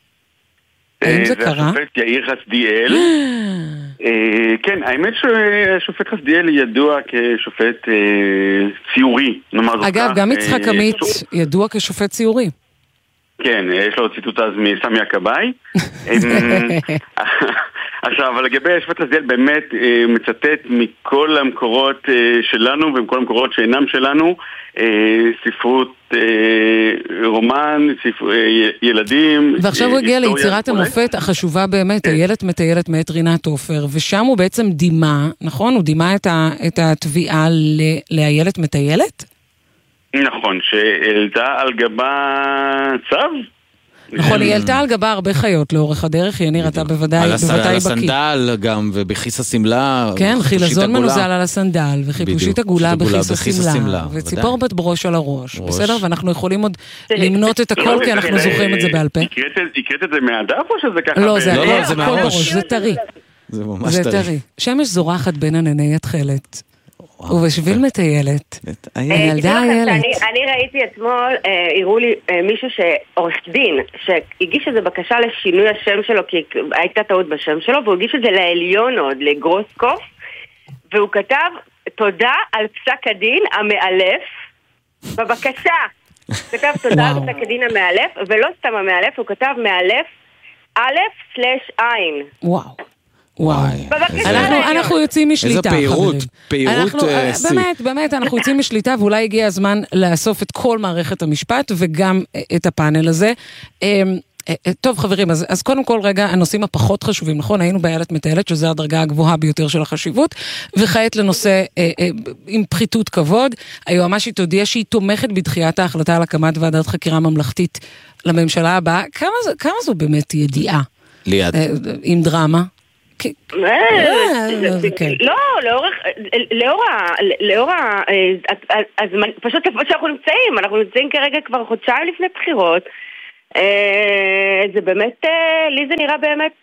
האם זה קרה? זה השופט יאיר חסדיאל. כן, האמת שהשופט חסדיאל ידוע כשופט ציורי. אגב, גם יצחק עמית ידוע כשופט ציורי. כן, יש לו ציטוט אז מסמי הכבאי. עכשיו, אבל לגבי השופט חסדיאל באמת מצטט מכל המקורות שלנו ומכל המקורות שאינם שלנו, ספרות רומן, ילדים. ועכשיו הוא הגיע ליצירת המופת החשובה באמת, הילד מטיילת מאת רינת עופר, ושם הוא בעצם דימה, נכון? הוא דימה את התביעה להילד מטיילת? נכון, שהעלתה על גבה צו. נכון, היא העלתה על גבה הרבה חיות לאורך הדרך, יניר, אתה בוודאי בקיא. על הסנדל גם, ובכיס הסמלה. כן, חילזון מנוזל על הסנדל, וחיפושית עגולה בכיס הסמלה, וציפור בת ברוש על הראש. בסדר, ואנחנו יכולים עוד למנות את הכל, כי אנחנו זוכרים את זה בעל פה. הקראת את זה מהדף או שזה ככה? לא, זה הכל בראש, זה טרי. זה ממש טרי. שמש זורחת בין ענני התכלת. ובשביל מטיילת, הילדה הילד. אני ראיתי אתמול, הראו לי מישהו שעורך דין, שהגיש איזו בקשה לשינוי השם שלו, כי הייתה טעות בשם שלו, והוא הגיש את זה לעליון עוד, לגרוסקוף, והוא כתב תודה על פסק הדין המאלף, בבקשה. כתב תודה על פסק הדין המאלף, ולא סתם המאלף, הוא כתב מאלף א' סלש עין. וואו. וואו. אנחנו יוצאים משליטה. איזה פעירות, פעירות סי. באמת, באמת, אנחנו יוצאים משליטה, ואולי הגיע הזמן לאסוף את כל מערכת המשפט, וגם את הפאנל הזה. טוב חברים, אז, אז קודם כל רגע הנושאים הפחות חשובים, נכון? היינו באיילת מטיילת, שזו הדרגה הגבוהה ביותר של החשיבות, וכעת לנושא אה, אה, עם פחיתות כבוד, היועמ"שית הודיעה שהיא תומכת בדחיית ההחלטה על הקמת ועדת חקירה ממלכתית לממשלה הבאה. כמה, כמה זו באמת ידיעה? ליד. אה, עם דרמה? לא, לאור הזמן, פשוט איפה שאנחנו נמצאים, אנחנו נמצאים כרגע כבר חודשיים לפני בחירות, זה באמת, לי זה נראה באמת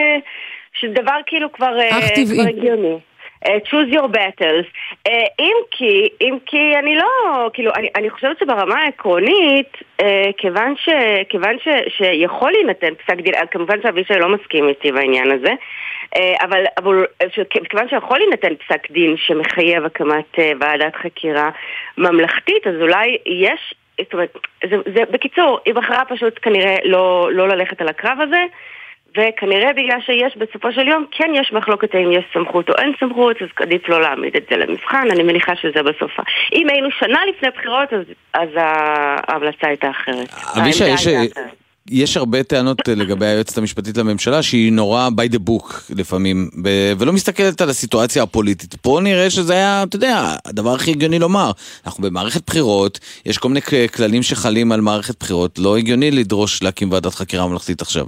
שדבר כאילו כבר הגיוני. choose your battles. אם כי, אם כי אני לא, כאילו, אני, אני חושבת שברמה העקרונית, כיוון ש, כיוון ש, שיכול להינתן פסק דין, כמובן שאבישי לא מסכים איתי בעניין הזה, אבל, אבל כיוון שיכול להינתן פסק דין שמחייב הקמת ועדת חקירה ממלכתית, אז אולי יש, זאת אומרת, זה, זה, בקיצור, היא בחרה פשוט כנראה לא, לא ללכת על הקרב הזה, וכנראה בגלל שיש בסופו של יום, כן יש מחלוקת אם יש סמכות או אין סמכות, אז עדיף לא להעמיד את זה למבחן, אני מניחה שזה בסופה. אם היינו שנה לפני בחירות, אז, אז ההמלצה הייתה אחרת. אבישי, יש, יש הרבה טענות לגבי היועצת המשפטית לממשלה, שהיא נורא by the book לפעמים, ולא מסתכלת על הסיטואציה הפוליטית. פה נראה שזה היה, אתה יודע, הדבר הכי הגיוני לומר. אנחנו במערכת בחירות, יש כל מיני כללים שחלים על מערכת בחירות, לא הגיוני לדרוש להקים ועדת חקירה ממלכתית עכשיו.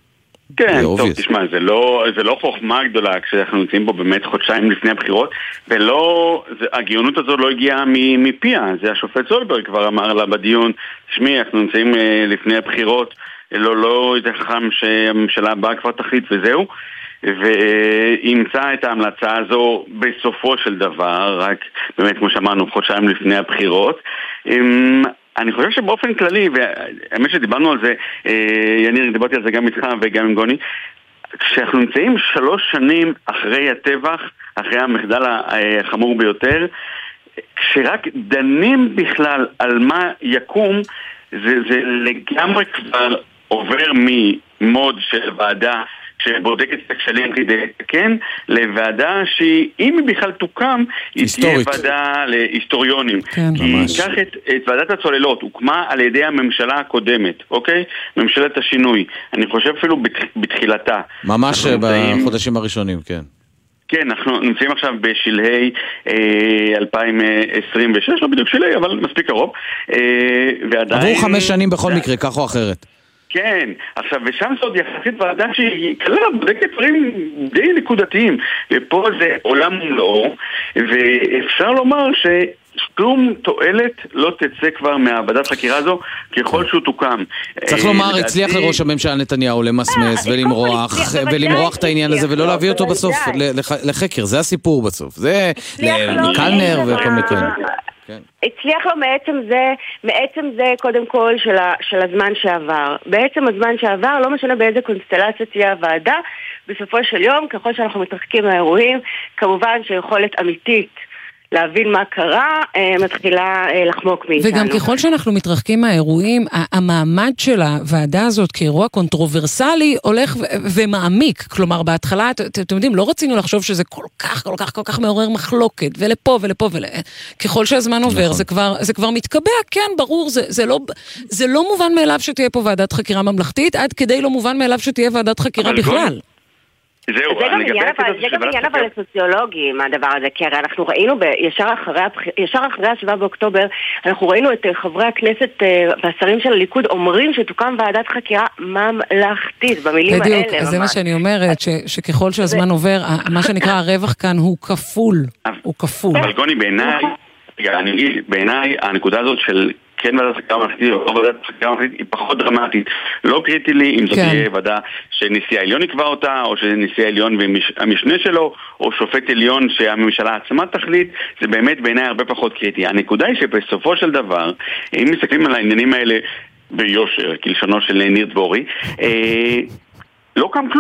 כן, טוב, תשמע, זה לא, זה לא חוכמה גדולה כשאנחנו נמצאים פה באמת חודשיים לפני הבחירות, ולא, זה, הגאונות הזו לא הגיעה מפיה, זה השופט זולברג כבר אמר לה בדיון, תשמעי, אנחנו נמצאים לפני הבחירות, לא, לא, זה חכם שהממשלה הבאה כבר תחליט וזהו, ואימצה את ההמלצה הזו בסופו של דבר, רק באמת כמו שאמרנו, חודשיים לפני הבחירות, אני חושב שבאופן כללי, והאמת שדיברנו על זה, יניר, דיברתי על זה גם איתך וגם עם גוני, כשאנחנו נמצאים שלוש שנים אחרי הטבח, אחרי המחדל החמור ביותר, כשרק דנים בכלל על מה יקום, זה, זה לגמרי כבר עובר ממוד של ועדה שבודקת את הכשלים כדי לתקן, לוועדה שהיא, אם היא בכלל תוקם, היא תהיה ועדה להיסטוריונים. כן, כי קח את, את ועדת הצוללות, הוקמה על ידי הממשלה הקודמת, אוקיי? ממשלת השינוי. אני חושב אפילו בתח, בתחילתה. ממש בחודשים הראשונים, כן. כן, אנחנו נמצאים עכשיו בשלהי אה, אלפיים עשרים ושש, לא בדיוק שלהי, אבל מספיק קרוב. אה, ועדיין... עברו חמש שנים בכל מקרה, כך או אחרת. כן, עכשיו, ושם זאת יחסית ועדה שהיא כלל בודקת דברים די נקודתיים, ופה זה עולם ומלואו, ואפשר לומר שכלום תועלת לא תצא כבר מהוועדת חקירה הזו, ככל שהוא תוקם. צריך לומר, הצליח לראש הממשלה נתניהו למסמס ולמרוח, ולמרוח את העניין הזה, ולא להביא אותו בסוף לחקר, זה הסיפור בסוף, זה קלנר וכל מיני כאלה. הצליח לו מעצם זה, מעצם זה קודם כל של, ה, של הזמן שעבר. בעצם הזמן שעבר, לא משנה באיזה קונסטלציה תהיה הוועדה, בסופו של יום, ככל שאנחנו מתרחקים מהאירועים, כמובן שיכולת אמיתית להבין מה קרה, מתחילה לחמוק מאיתנו. וגם ככל שאנחנו מתרחקים מהאירועים, המעמד של הוועדה הזאת כאירוע קונטרוברסלי הולך ומעמיק. כלומר, בהתחלה, אתם יודעים, לא רצינו לחשוב שזה כל כך, כל כך, כל כך מעורר מחלוקת, ולפה ולפה ול... ככל שהזמן עובר, זה כבר, זה כבר מתקבע, כן, ברור, זה, זה לא, זה לא מובן מאליו שתהיה פה ועדת חקירה ממלכתית, עד כדי לא מובן מאליו שתהיה ועדת חקירה בכלל. זהו, זה גם עניין אבל לסוציולוגי מהדבר הזה, כי הרי אנחנו ראינו ישר אחרי השבעה באוקטובר, אנחנו ראינו את חברי הכנסת והשרים של הליכוד אומרים שתוקם ועדת חקירה ממלכתית, במילים האלה. בדיוק, זה מה שאני אומרת, שככל שהזמן עובר, מה שנקרא הרווח כאן הוא כפול, הוא כפול. אבל גוני, בעיניי, אני אגיד, בעיניי הנקודה הזאת של כן ועדת חקירה ממלכתית או ועדת חקירה ממלכתית היא פחות דרמטית. לא קריטי לי אם זאת תהיה ועדה שנשיא העליון יקבע אותה, או שנשיא העליון והמשנה שלו, או שופט עליון שהממשלה עצמה תחליט, זה באמת בעיניי הרבה פחות קריטי. הנקודה היא שבסופו של דבר, אם מסתכלים על העניינים האלה ביושר, כלשונו של ניר דבורי, לא קם כלום.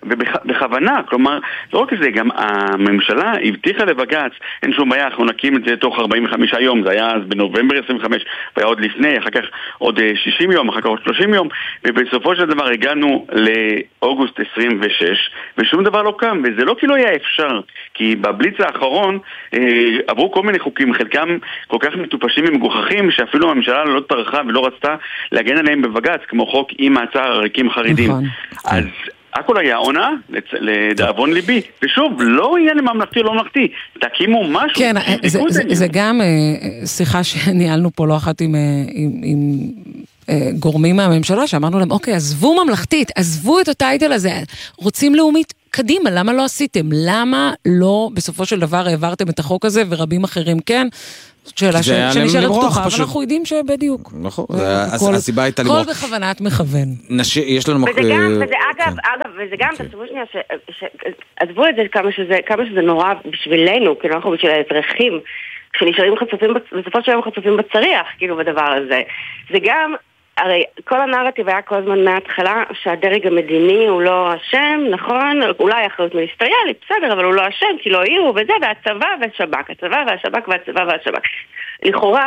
ובכוונה, כלומר, לא רק זה, גם הממשלה הבטיחה לבג"ץ, אין שום בעיה, אנחנו נקים את זה תוך ארבעים וחמישה יום, זה היה אז בנובמבר עשרים וחמש, והיה עוד לפני, אחר כך עוד שישים יום, אחר כך עוד שלושים יום, ובסופו של דבר הגענו לאוגוסט עשרים ושש, ושום דבר לא קם, וזה לא כי לא היה אפשר, כי בבליץ האחרון אה, עברו כל מיני חוקים, חלקם כל כך מטופשים ומגוחכים, שאפילו הממשלה לא טרחה ולא רצתה להגן עליהם בבג"ץ, כמו חוק עם מעצר עריקים חרדים. נכון. אז הכל היה עונה, לדאבון ליבי. ושוב, לא יהיה לממלכתי או לא ממלכתי. תקימו משהו. כן, זה, זה, זה גם שיחה שניהלנו פה לא אחת עם, עם, עם גורמים מהממשלה, שאמרנו להם, אוקיי, עזבו ממלכתית, עזבו את הטייטל הזה, רוצים לאומית, קדימה, למה לא עשיתם? למה לא בסופו של דבר העברתם את החוק הזה, ורבים אחרים כן? זאת שאלה שנשארת פתוחה, אבל אנחנו יודעים שבדיוק. נכון, הסיבה הייתה לברוח. כל בכוונת מכוון. יש לנו... וזה גם, וזה אגב, אגב, וזה גם, תחשבו שנייה, עזבו את זה כמה שזה נורא בשבילנו, כאילו אנחנו בשביל האזרחים, כשנשארים חצופים, בסופו של יום חצופים בצריח, כאילו בדבר הזה. זה גם... הרי כל הנרטיב היה כל הזמן מההתחלה שהדרג המדיני הוא לא אשם, נכון? אולי אחריות מיניסטריאלית, בסדר, אבל הוא לא אשם, כי לא העירו וזה, והצבא והשב"כ, הצבא והשב"כ והצבא והשב"כ. לכאורה,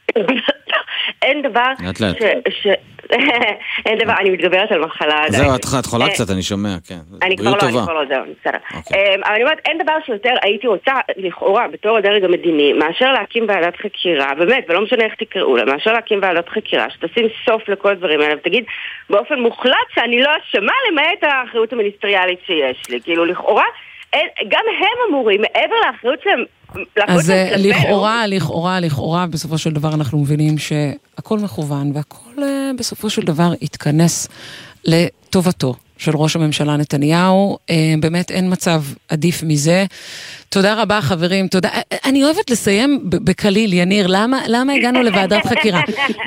אין דבר ש... אין דבר, אני מתגברת על מחלה. זהו, את חולה קצת, אני שומע, כן. אני כבר לא, אני כבר לא, זהו, בסדר. אבל אני אומרת, אין דבר שיותר הייתי רוצה, לכאורה, בתור הדרג המדיני, מאשר להקים ועדת חקירה, באמת, ולא משנה איך תקראו לה, מאשר להקים ועדת חקירה, שתשים סוף לכל הדברים האלה, ותגיד, באופן מוחלט שאני לא אשמה למעט האחריות המיניסטריאלית שיש לי. כאילו, לכאורה, גם הם אמורים, מעבר לאחריות שלהם, אז לכאורה, לכאורה, לכאורה, בסופו של דבר אנחנו מבינים שהכל מכוון, והכל בסופו של דבר יתכנס לטובתו של ראש הממשלה נתניהו. באמת אין מצב עדיף מזה. תודה רבה חברים, תודה. אני אוהבת לסיים בקליל, יניר, למה, למה הגענו לוועדת חקירה?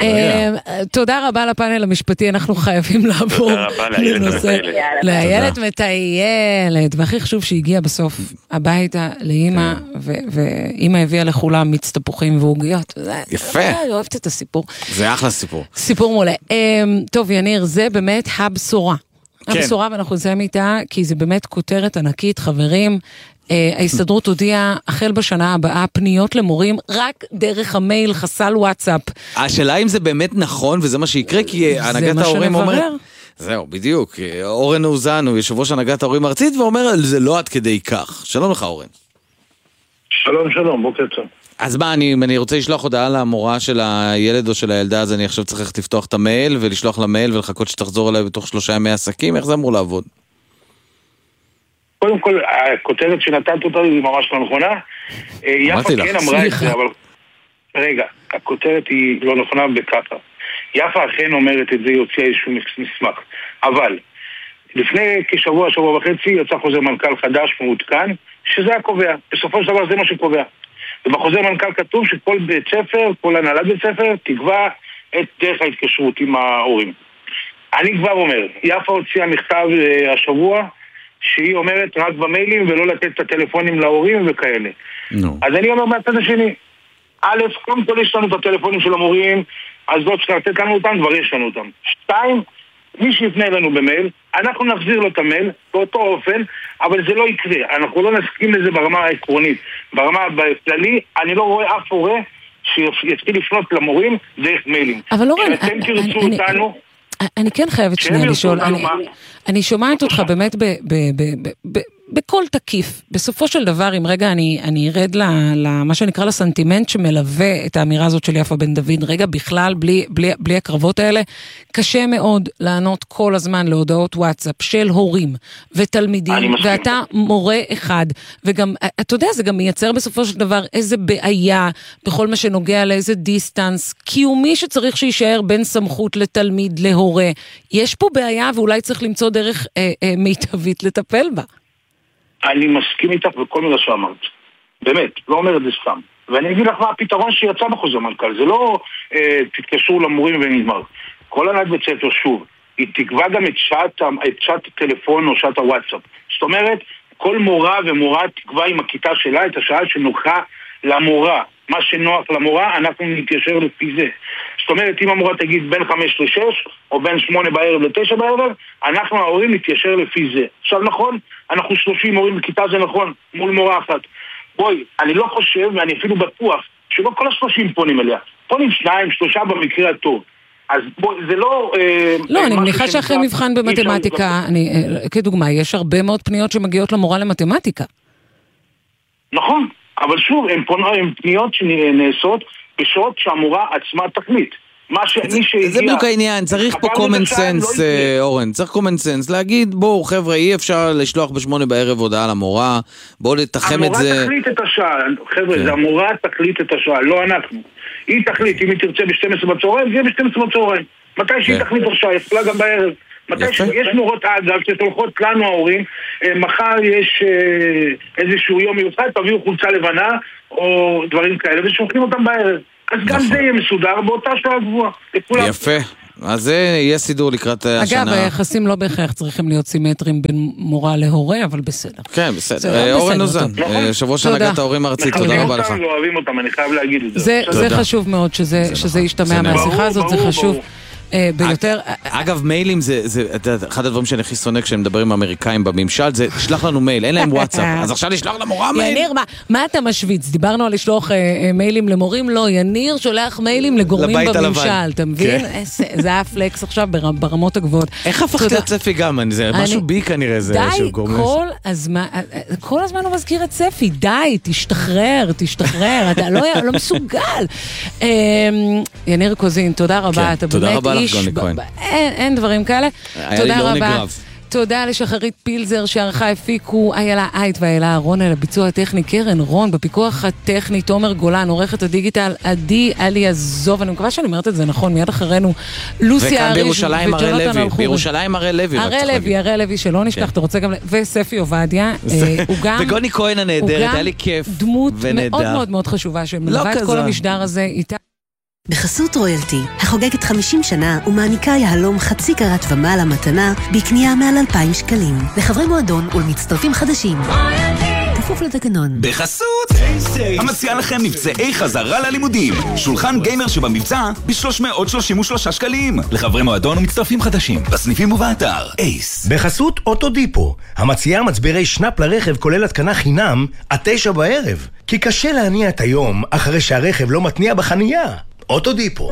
תודה רבה לפאנל המשפטי, אנחנו חייבים לעבור לנושא. לאיילת מטיילת, והכי חשוב שהגיע בסוף הביתה לאמא, ואמא הביאה לכולם מיץ תפוחים ועוגיות. יפה. אני אוהבת את הסיפור. זה אחלה סיפור. סיפור מעולה. טוב יניר, זה באמת הבשורה. הבשורה, ואנחנו נסיים איתה, כי זה באמת כותרת ענקית, חברים. ההסתדרות הודיעה החל בשנה הבאה פניות למורים רק דרך המייל, חסל וואטסאפ. השאלה אם זה באמת נכון, וזה מה שיקרה, כי הנהגת ההורים אומרת... זהו, בדיוק. אורן אוזן הוא יושב ראש הנהגת ההורים הארצית, ואומר, זה לא עד כדי כך. שלום לך, אורן. שלום, שלום, בוקר טוב. אז מה, אני, אני רוצה לשלוח הודעה למורה של הילד או של הילדה, אז אני עכשיו צריך לפתוח את המייל, ולשלוח למייל ולחכות שתחזור אליי בתוך שלושה ימי עסקים. איך זה אמור לעבוד? קודם כל, הכותרת שנתת אותה היא ממש לא נכונה. יפה כן אמרה את זה, אבל... רגע, הכותרת היא לא נכונה בככה. יפה אכן אומרת את זה, יוציאה איזשהו מסמך. אבל, לפני כשבוע, שבוע וחצי, יצא חוזר מנכ"ל חדש מעודכן, שזה הקובע. בסופו של דבר זה מה שקובע. ובחוזר מנכ"ל כתוב שכל בית ספר, כל הנהלת בית ספר, תקבע את דרך ההתקשרות עם ההורים. אני כבר אומר, יפה הוציאה מכתב השבוע, שהיא אומרת רק במיילים ולא לתת את הטלפונים להורים וכאלה. No. אז אני אומר מהצד השני, א', קודם כל יש לנו את הטלפונים של המורים, אז לא צריך לתת לנו אותם, כבר יש לנו אותם. שתיים, מי שיפנה לנו במייל, אנחנו נחזיר לו את המייל באותו אופן, אבל זה לא יקרה. אנחנו לא נסכים לזה ברמה העקרונית. ברמה בכללי, אני לא רואה אף הורה שיתחיל לפנות למורים דרך מיילים. אבל לא רואה... כשאתם תרצו אותנו... אני כן חייבת שנייה לשאול, אני שומעת אותך באמת בכל תקיף. בסופו של דבר, אם רגע אני ארד למה שנקרא לסנטימנט שמלווה את האמירה הזאת של יפה בן דוד, רגע בכלל, בלי הקרבות האלה, קשה מאוד לענות כל הזמן להודעות וואטסאפ של הורים ותלמידים, ואתה מורה אחד, וגם, אתה יודע, זה גם מייצר בסופו של דבר איזה בעיה, בכל מה שנוגע לאיזה דיסטנס, קיומי שצריך שישאר בין סמכות לתלמיד, להורה. יש פה בעיה, ואולי צריך למצוא דרך אה, אה, מיטבית לטפל בה. אני מסכים איתך בכל מילה שאמרת. באמת, לא אומר את זה סתם. ואני אגיד לך מה הפתרון שיצא בחוזר מנכ"ל. זה לא אה, תתקשרו למורים ונגמר. כל הנהלת בית ספר, שוב, היא תקבע גם את שעת, את שעת הטלפון או שעת הוואטסאפ. זאת אומרת, כל מורה ומורה תקבע עם הכיתה שלה את השעה שנוחה למורה. מה שנוח למורה, אנחנו נתיישר לפי זה. זאת זאת אומרת, אם המורה תגיד בין חמש לשש, או בין שמונה בערב לתשע בערב, אנחנו ההורים נתיישר לפי זה. עכשיו נכון, אנחנו שלושים מורים בכיתה, זה נכון, מול מורה אחת. בואי, אני לא חושב, ואני אפילו בטוח, שלא כל השלושים פונים אליה. פונים שניים, שלושה במקרה הטוב. אז בואי, זה לא... לא, אני מניחה שאחרי מבחן במתמטיקה, כדוגמה, יש הרבה מאוד פניות שמגיעות למורה למתמטיקה. נכון, אבל שוב, הן פניות שנעשות בשעות שהמורה עצמה תחליט. זה בדיוק העניין, צריך פה common sense, אורן, צריך common sense, להגיד בואו חבר'ה, אי אפשר לשלוח בשמונה בערב הודעה למורה, בואו לתחם את זה. המורה תחליט את השעה, חבר'ה, זה המורה תחליט את השעה, לא אנחנו. היא תחליט, אם היא תרצה ב-שתים עשרה בצהריים, זה יהיה ב-שתים עשרה בצהריים. מתי שהיא תחליט השעה, יכולה גם בערב. מתי שיש מורות אגב, שתולכות לנו ההורים, מחר יש איזשהו יום מיוחד, תביאו חולצה לבנה, או דברים כאלה, ושולחים אותם בערב. אז גם זה יהיה מסודר באותה שעה גבוהה. יפה. אז זה יהיה סידור לקראת השנה. אגב, היחסים לא בהכרח צריכים להיות סימטריים בין מורה להורה, אבל בסדר. כן, בסדר. אורן נוזן, יושב ראש הנהגת ההורים הארצית, תודה רבה לך. לא אוהבים אותם, אני חייב להגיד את זה. זה חשוב מאוד שזה ישתמע מהשיחה הזאת, זה חשוב. ביותר... אגב, מיילים זה אחד הדברים שאני הכי שונא כשאני מדבר עם האמריקאים בממשל, זה שלח לנו מייל, אין להם וואטסאפ, אז עכשיו לשלוח למורה מייל. יניר, מה אתה משוויץ? דיברנו על לשלוח מיילים למורים, לא, יניר שולח מיילים לגורמים בממשל, אתה מבין? זה היה פלקס עכשיו ברמות הגבוהות. איך הפכת לצפי גם? זה משהו בי כנראה זה די, כל הזמן הוא מזכיר את צפי, די, תשתחרר, תשתחרר, אתה לא מסוגל. יניר קוזין, תודה רבה, אתה באמת אין דברים כאלה. תודה רבה. תודה לשחרית פילזר שערכה הפיקו איילה אייט ואיילה אהרון על הביצוע הטכני, קרן רון בפיקוח הטכני, תומר גולן, עורכת הדיגיטל עדי אליעזוב, אני מקווה שאני אומרת את זה נכון, מיד אחרינו לוסיה אריש בירושלים הרי לוי, בירושלים הרי לוי, הרי לוי, הרי לוי שלא נשכח, אתה רוצה גם, וספי עובדיה, הוא גם, וגוני כהן הנהדרת, היה לי כיף דמות מאוד מאוד מאוד חשובה שמלווה את כל המשדר הזה איתה. בחסות רויאלטי, החוגגת חמישים שנה ומעניקה יהלום חצי קרת ומעלה מתנה בקנייה מעל אלפיים שקלים. לחברי מועדון ולמצטרפים חדשים. כפוף לתקנון. בחסות המציע לכם מבצעי חזרה ללימודים. שולחן גיימר שבמבצע ב-שלוש מאות שלושים ושלושה שקלים. לחברי מועדון ומצטרפים חדשים. בסניפים ובאתר אייס. בחסות אוטודיפו, המציעה מצברי שנאפ לרכב כולל התקנה חינם עד תשע בערב. כי קשה להניע את היום אחרי שהרכב לא מתניע בחנייה. אוטודיפו.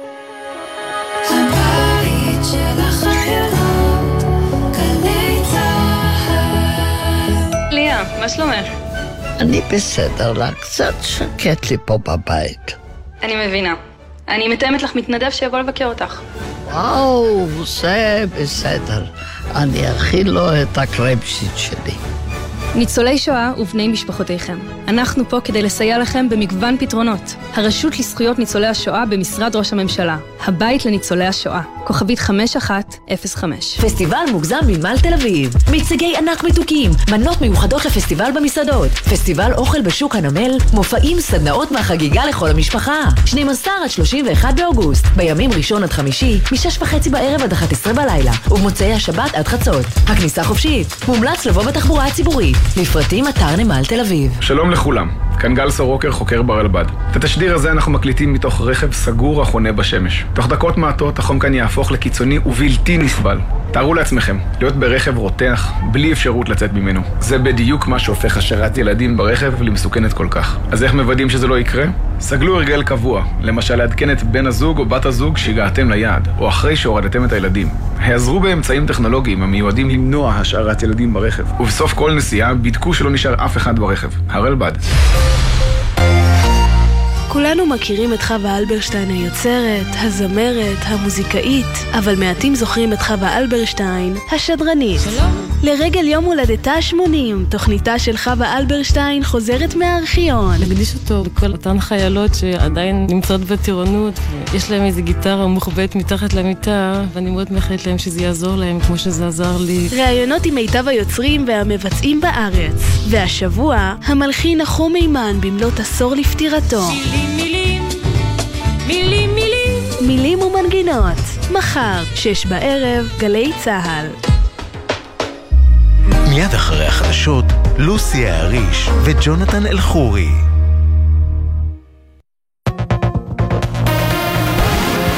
הבית של החיילות, גלי צהל. ליה, מה שלומך? אני בסדר לה, קצת שקט לי פה בבית. אני מבינה. אני מתאמת לך מתנדב שיבוא לבקר אותך. וואו, זה בסדר. אני אכיל לו את הקרפשיט שלי. ניצולי שואה ובני משפחותיכם. אנחנו פה כדי לסייע לכם במגוון פתרונות. הרשות לזכויות ניצולי השואה במשרד ראש הממשלה. הבית לניצולי השואה. כוכבית חמש אחת אפס חמש. פסטיבל מוגזם ממל תל אביב. מיצגי ענק מתוקים. מנות מיוחדות לפסטיבל במסעדות. פסטיבל אוכל בשוק הנמל. מופעים, סדנאות מהחגיגה לכל המשפחה. שנים עשר עד שלושים ואחד באוגוסט. בימים ראשון עד חמישי, משש וחצי בערב עד אחת עשרה בלילה. ובמוצאי השבת עד חצות. הכניסה חופשית. מומלץ לבוא בתחבורה הציבורית. לפרטים אתר נמל תל אביב. שלום לכולם, כאן גל סורוקר, חוקר ברלב"ד. את התשדיר הזה אנחנו מקליטים מתוך רכב סגור החונה בשמש. תוך דקות מעטות החום כאן יהפוך לקיצוני ובלתי נסבל. תארו לעצמכם, להיות ברכב רותח, בלי אפשרות לצאת ממנו. זה בדיוק מה שהופך השארת ילדים ברכב למסוכנת כל כך. אז איך מוודאים שזה לא יקרה? סגלו הרגל קבוע, למשל לעדכן את בן הזוג או בת הזוג שהגעתם ליעד, או אחרי שהורדתם את הילדים. העזרו באמצעים טכנולוגיים המיועדים למנוע השארת ילדים ברכב. ובסוף כל נסיעה בדקו שלא נשאר אף אחד ברכב. הרלב"ד. כולנו מכירים את חווה אלברשטיין היוצרת, הזמרת, המוזיקאית, אבל מעטים זוכרים את חווה אלברשטיין, השדרנית. שלום. לרגל יום הולדתה ה-שמונים, תוכניתה של חווה אלברשטיין חוזרת מהארכיון. נקדיש אותו לכל אותן חיילות שעדיין נמצאות בטירונות, יש להם איזו גיטרה מוחבאת מתחת למיטה, ואני מאוד מאחלת להם שזה יעזור להם כמו שזה עזר לי. ראיונות עם מיטב היוצרים והמבצעים בארץ. והשבוע, המלחין נחום מימן במלאת עשור לפטירתו. מילים, מילים, מילים, מילים ומנגינות. מחר, שש בערב, גלי צהל. מיד אחרי החדשות, לוסיה אריש וג'ונתן אלחורי.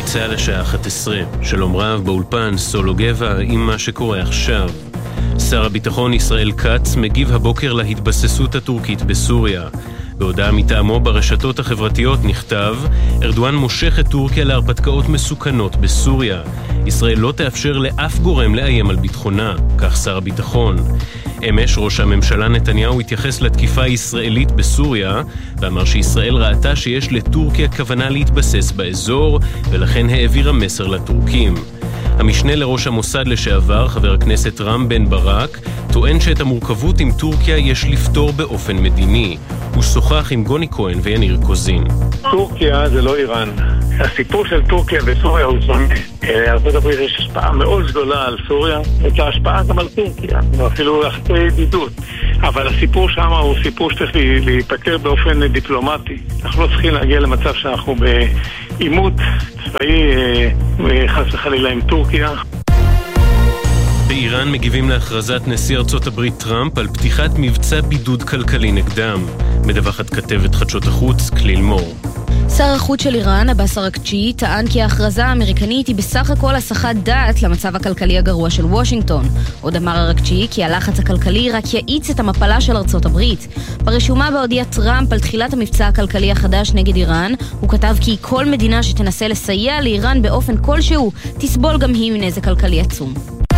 צהל השעה אחת עשרה. שלום רב, באולפן סולו גבע עם מה שקורה עכשיו. שר הביטחון ישראל כץ מגיב הבוקר להתבססות הטורקית בסוריה. בהודעה מטעמו ברשתות החברתיות נכתב: ארדואן מושך את טורקיה להרפתקאות מסוכנות בסוריה. ישראל לא תאפשר לאף גורם לאיים על ביטחונה, כך שר הביטחון. אמש ראש הממשלה נתניהו התייחס לתקיפה הישראלית בסוריה ואמר שישראל ראתה שיש לטורקיה כוונה להתבסס באזור ולכן העבירה מסר לטורקים. המשנה לראש המוסד לשעבר, חבר הכנסת רם בן ברק, טוען שאת המורכבות עם טורקיה יש לפתור באופן מדיני. הוא שוחח עם גוני כהן ויניר קוזין. טורקיה זה לא איראן. הסיפור של טורקיה וסוריה הוא זמן. ארצות הברית יש השפעה מאוד גדולה על סוריה, את ההשפעה גם על טורקיה, אפילו אחרי ידידות. אבל הסיפור שם הוא סיפור שצריך להיפתר באופן דיפלומטי. אנחנו לא צריכים להגיע למצב שאנחנו בעימות צבאי חס וחלילה עם טורקיה. באיראן מגיבים להכרזת נשיא ארצות הברית טראמפ על פתיחת מבצע בידוד כלכלי נגדם. מדווחת כתבת חדשות החוץ כליל מור. שר החוץ של איראן, עבאס אראגצ'י, טען כי ההכרזה האמריקנית היא בסך הכל הסחת דעת למצב הכלכלי הגרוע של וושינגטון. עוד אמר אראגצ'י כי הלחץ הכלכלי רק יאיץ את המפלה של ארצות הברית. ברשומה בהודיע טראמפ על תחילת המבצע הכלכלי החדש נגד איראן, הוא כתב כי כל מדינה שתנסה לסייע לאיראן באופן כלשהו, תסבול גם היא מנזק כלכלי עצום.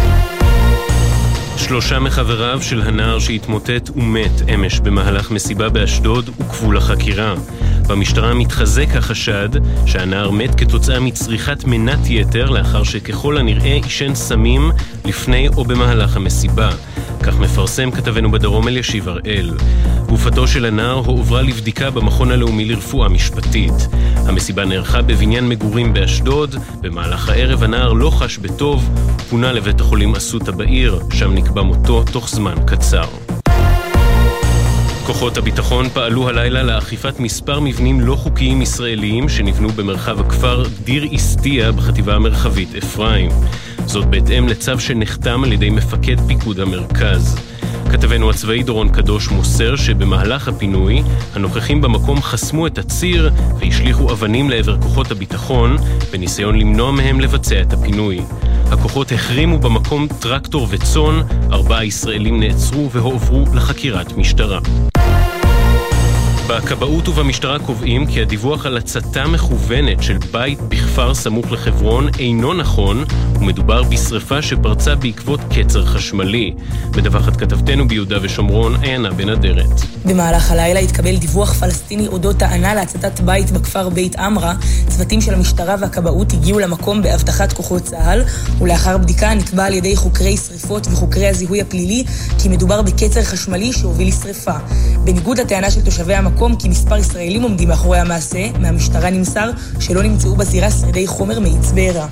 שלושה מחבריו של הנער שהתמוטט ומת אמש במהלך מסיבה באשדוד וקבול החקירה. במשטרה מתחזק החשד שהנער מת כתוצאה מצריכת מנת יתר לאחר שככל הנראה ישן סמים לפני או במהלך המסיבה. כך מפרסם כתבנו בדרום אלישיב הראל. גופתו של הנער הועברה לבדיקה במכון הלאומי לרפואה משפטית. המסיבה נערכה בבניין מגורים באשדוד. במהלך הערב הנער לא חש בטוב, פונה לבית החולים אסותא בעיר, שם נקבע מותו תוך זמן קצר. כוחות הביטחון פעלו הלילה לאכיפת מספר מבנים לא חוקיים ישראליים שנבנו במרחב הכפר דיר איסטיה בחטיבה המרחבית אפרים. זאת בהתאם לצו שנחתם על ידי מפקד פיקוד המרכז. כתבנו הצבאי דורון קדוש מוסר שבמהלך הפינוי הנוכחים במקום חסמו את הציר והשליחו אבנים לעבר כוחות הביטחון בניסיון למנוע מהם לבצע את הפינוי. הכוחות החרימו במקום טרקטור וצאן, ארבעה ישראלים נעצרו והועברו לחקירת משטרה. בכבאות ובמשטרה קובעים כי הדיווח על הצתה מכוונת של בית בכפר סמוך לחברון אינו נכון, ומדובר בשריפה שפרצה בעקבות קצר חשמלי. מדווחת כתבתנו ביהודה ושומרון, עיינה בן אדרת. במהלך הלילה התקבל דיווח פלסטיני אודות טענה להצתת בית בכפר בית אמרה. צוותים של המשטרה והכבאות הגיעו למקום בהבטחת כוחות צה"ל, ולאחר בדיקה נקבע על ידי חוקרי שריפות וחוקרי הזיהוי הפלילי כי מדובר בקצר חשמלי שהוביל לשריפה. בניגוד לטענה של תושבי המקום כי מספר ישראלים עומדים מאחורי המעשה, מהמשטרה נמסר שלא נמצאו בזירה שרידי חומר מאיץ בעירה.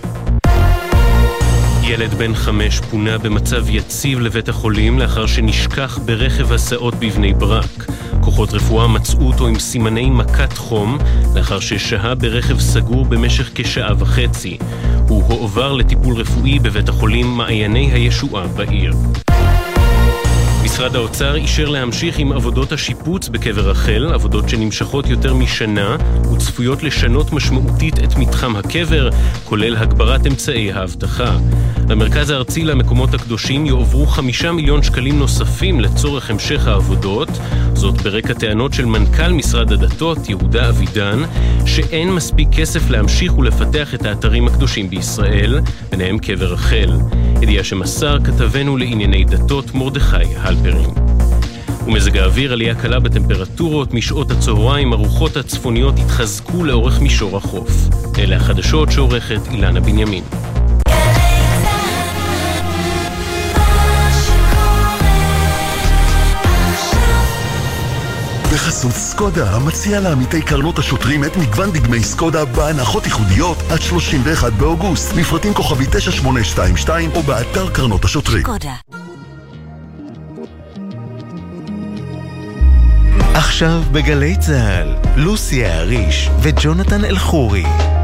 ילד בן חמש פונה במצב יציב לבית החולים לאחר שנשכח ברכב הסעות בבני ברק. כוחות רפואה מצאו אותו עם סימני מכת חום לאחר ששהה ברכב סגור במשך כשעה וחצי. הוא הועבר לטיפול רפואי בבית החולים מעייני הישועה בעיר. משרד האוצר אישר להמשיך עם עבודות השיפוץ בקבר רחל, עבודות שנמשכות יותר משנה וצפויות לשנות משמעותית את מתחם הקבר, כולל הגברת אמצעי האבטחה. למרכז הארצי למקומות הקדושים יועברו חמישה מיליון שקלים נוספים לצורך המשך העבודות, זאת ברקע טענות של מנכ"ל משרד הדתות, יהודה אבידן, שאין מספיק כסף להמשיך ולפתח את האתרים הקדושים בישראל, ביניהם קבר רחל. ידיעה שמסר כתבנו לענייני דתות מרדכי הלפרין. ומזג האוויר, עלייה קלה בטמפרטורות, משעות הצהריים, הרוחות הצפוניות התחזקו לאורך מישור החוף. אלה החדשות שעורכת אילנה בנימין. בחסות סקודה, המציע לעמיתי קרנות השוטרים את מגוון דגמי סקודה בהנחות ייחודיות עד שלושים ואחד באוגוסט. לפרטים כוכבי תשע שמונה שתיים שתיים או באתר קרנות השוטרים. סקודה. עכשיו בגלי צהל, לוסי האריש וג'ונתן אלחורי.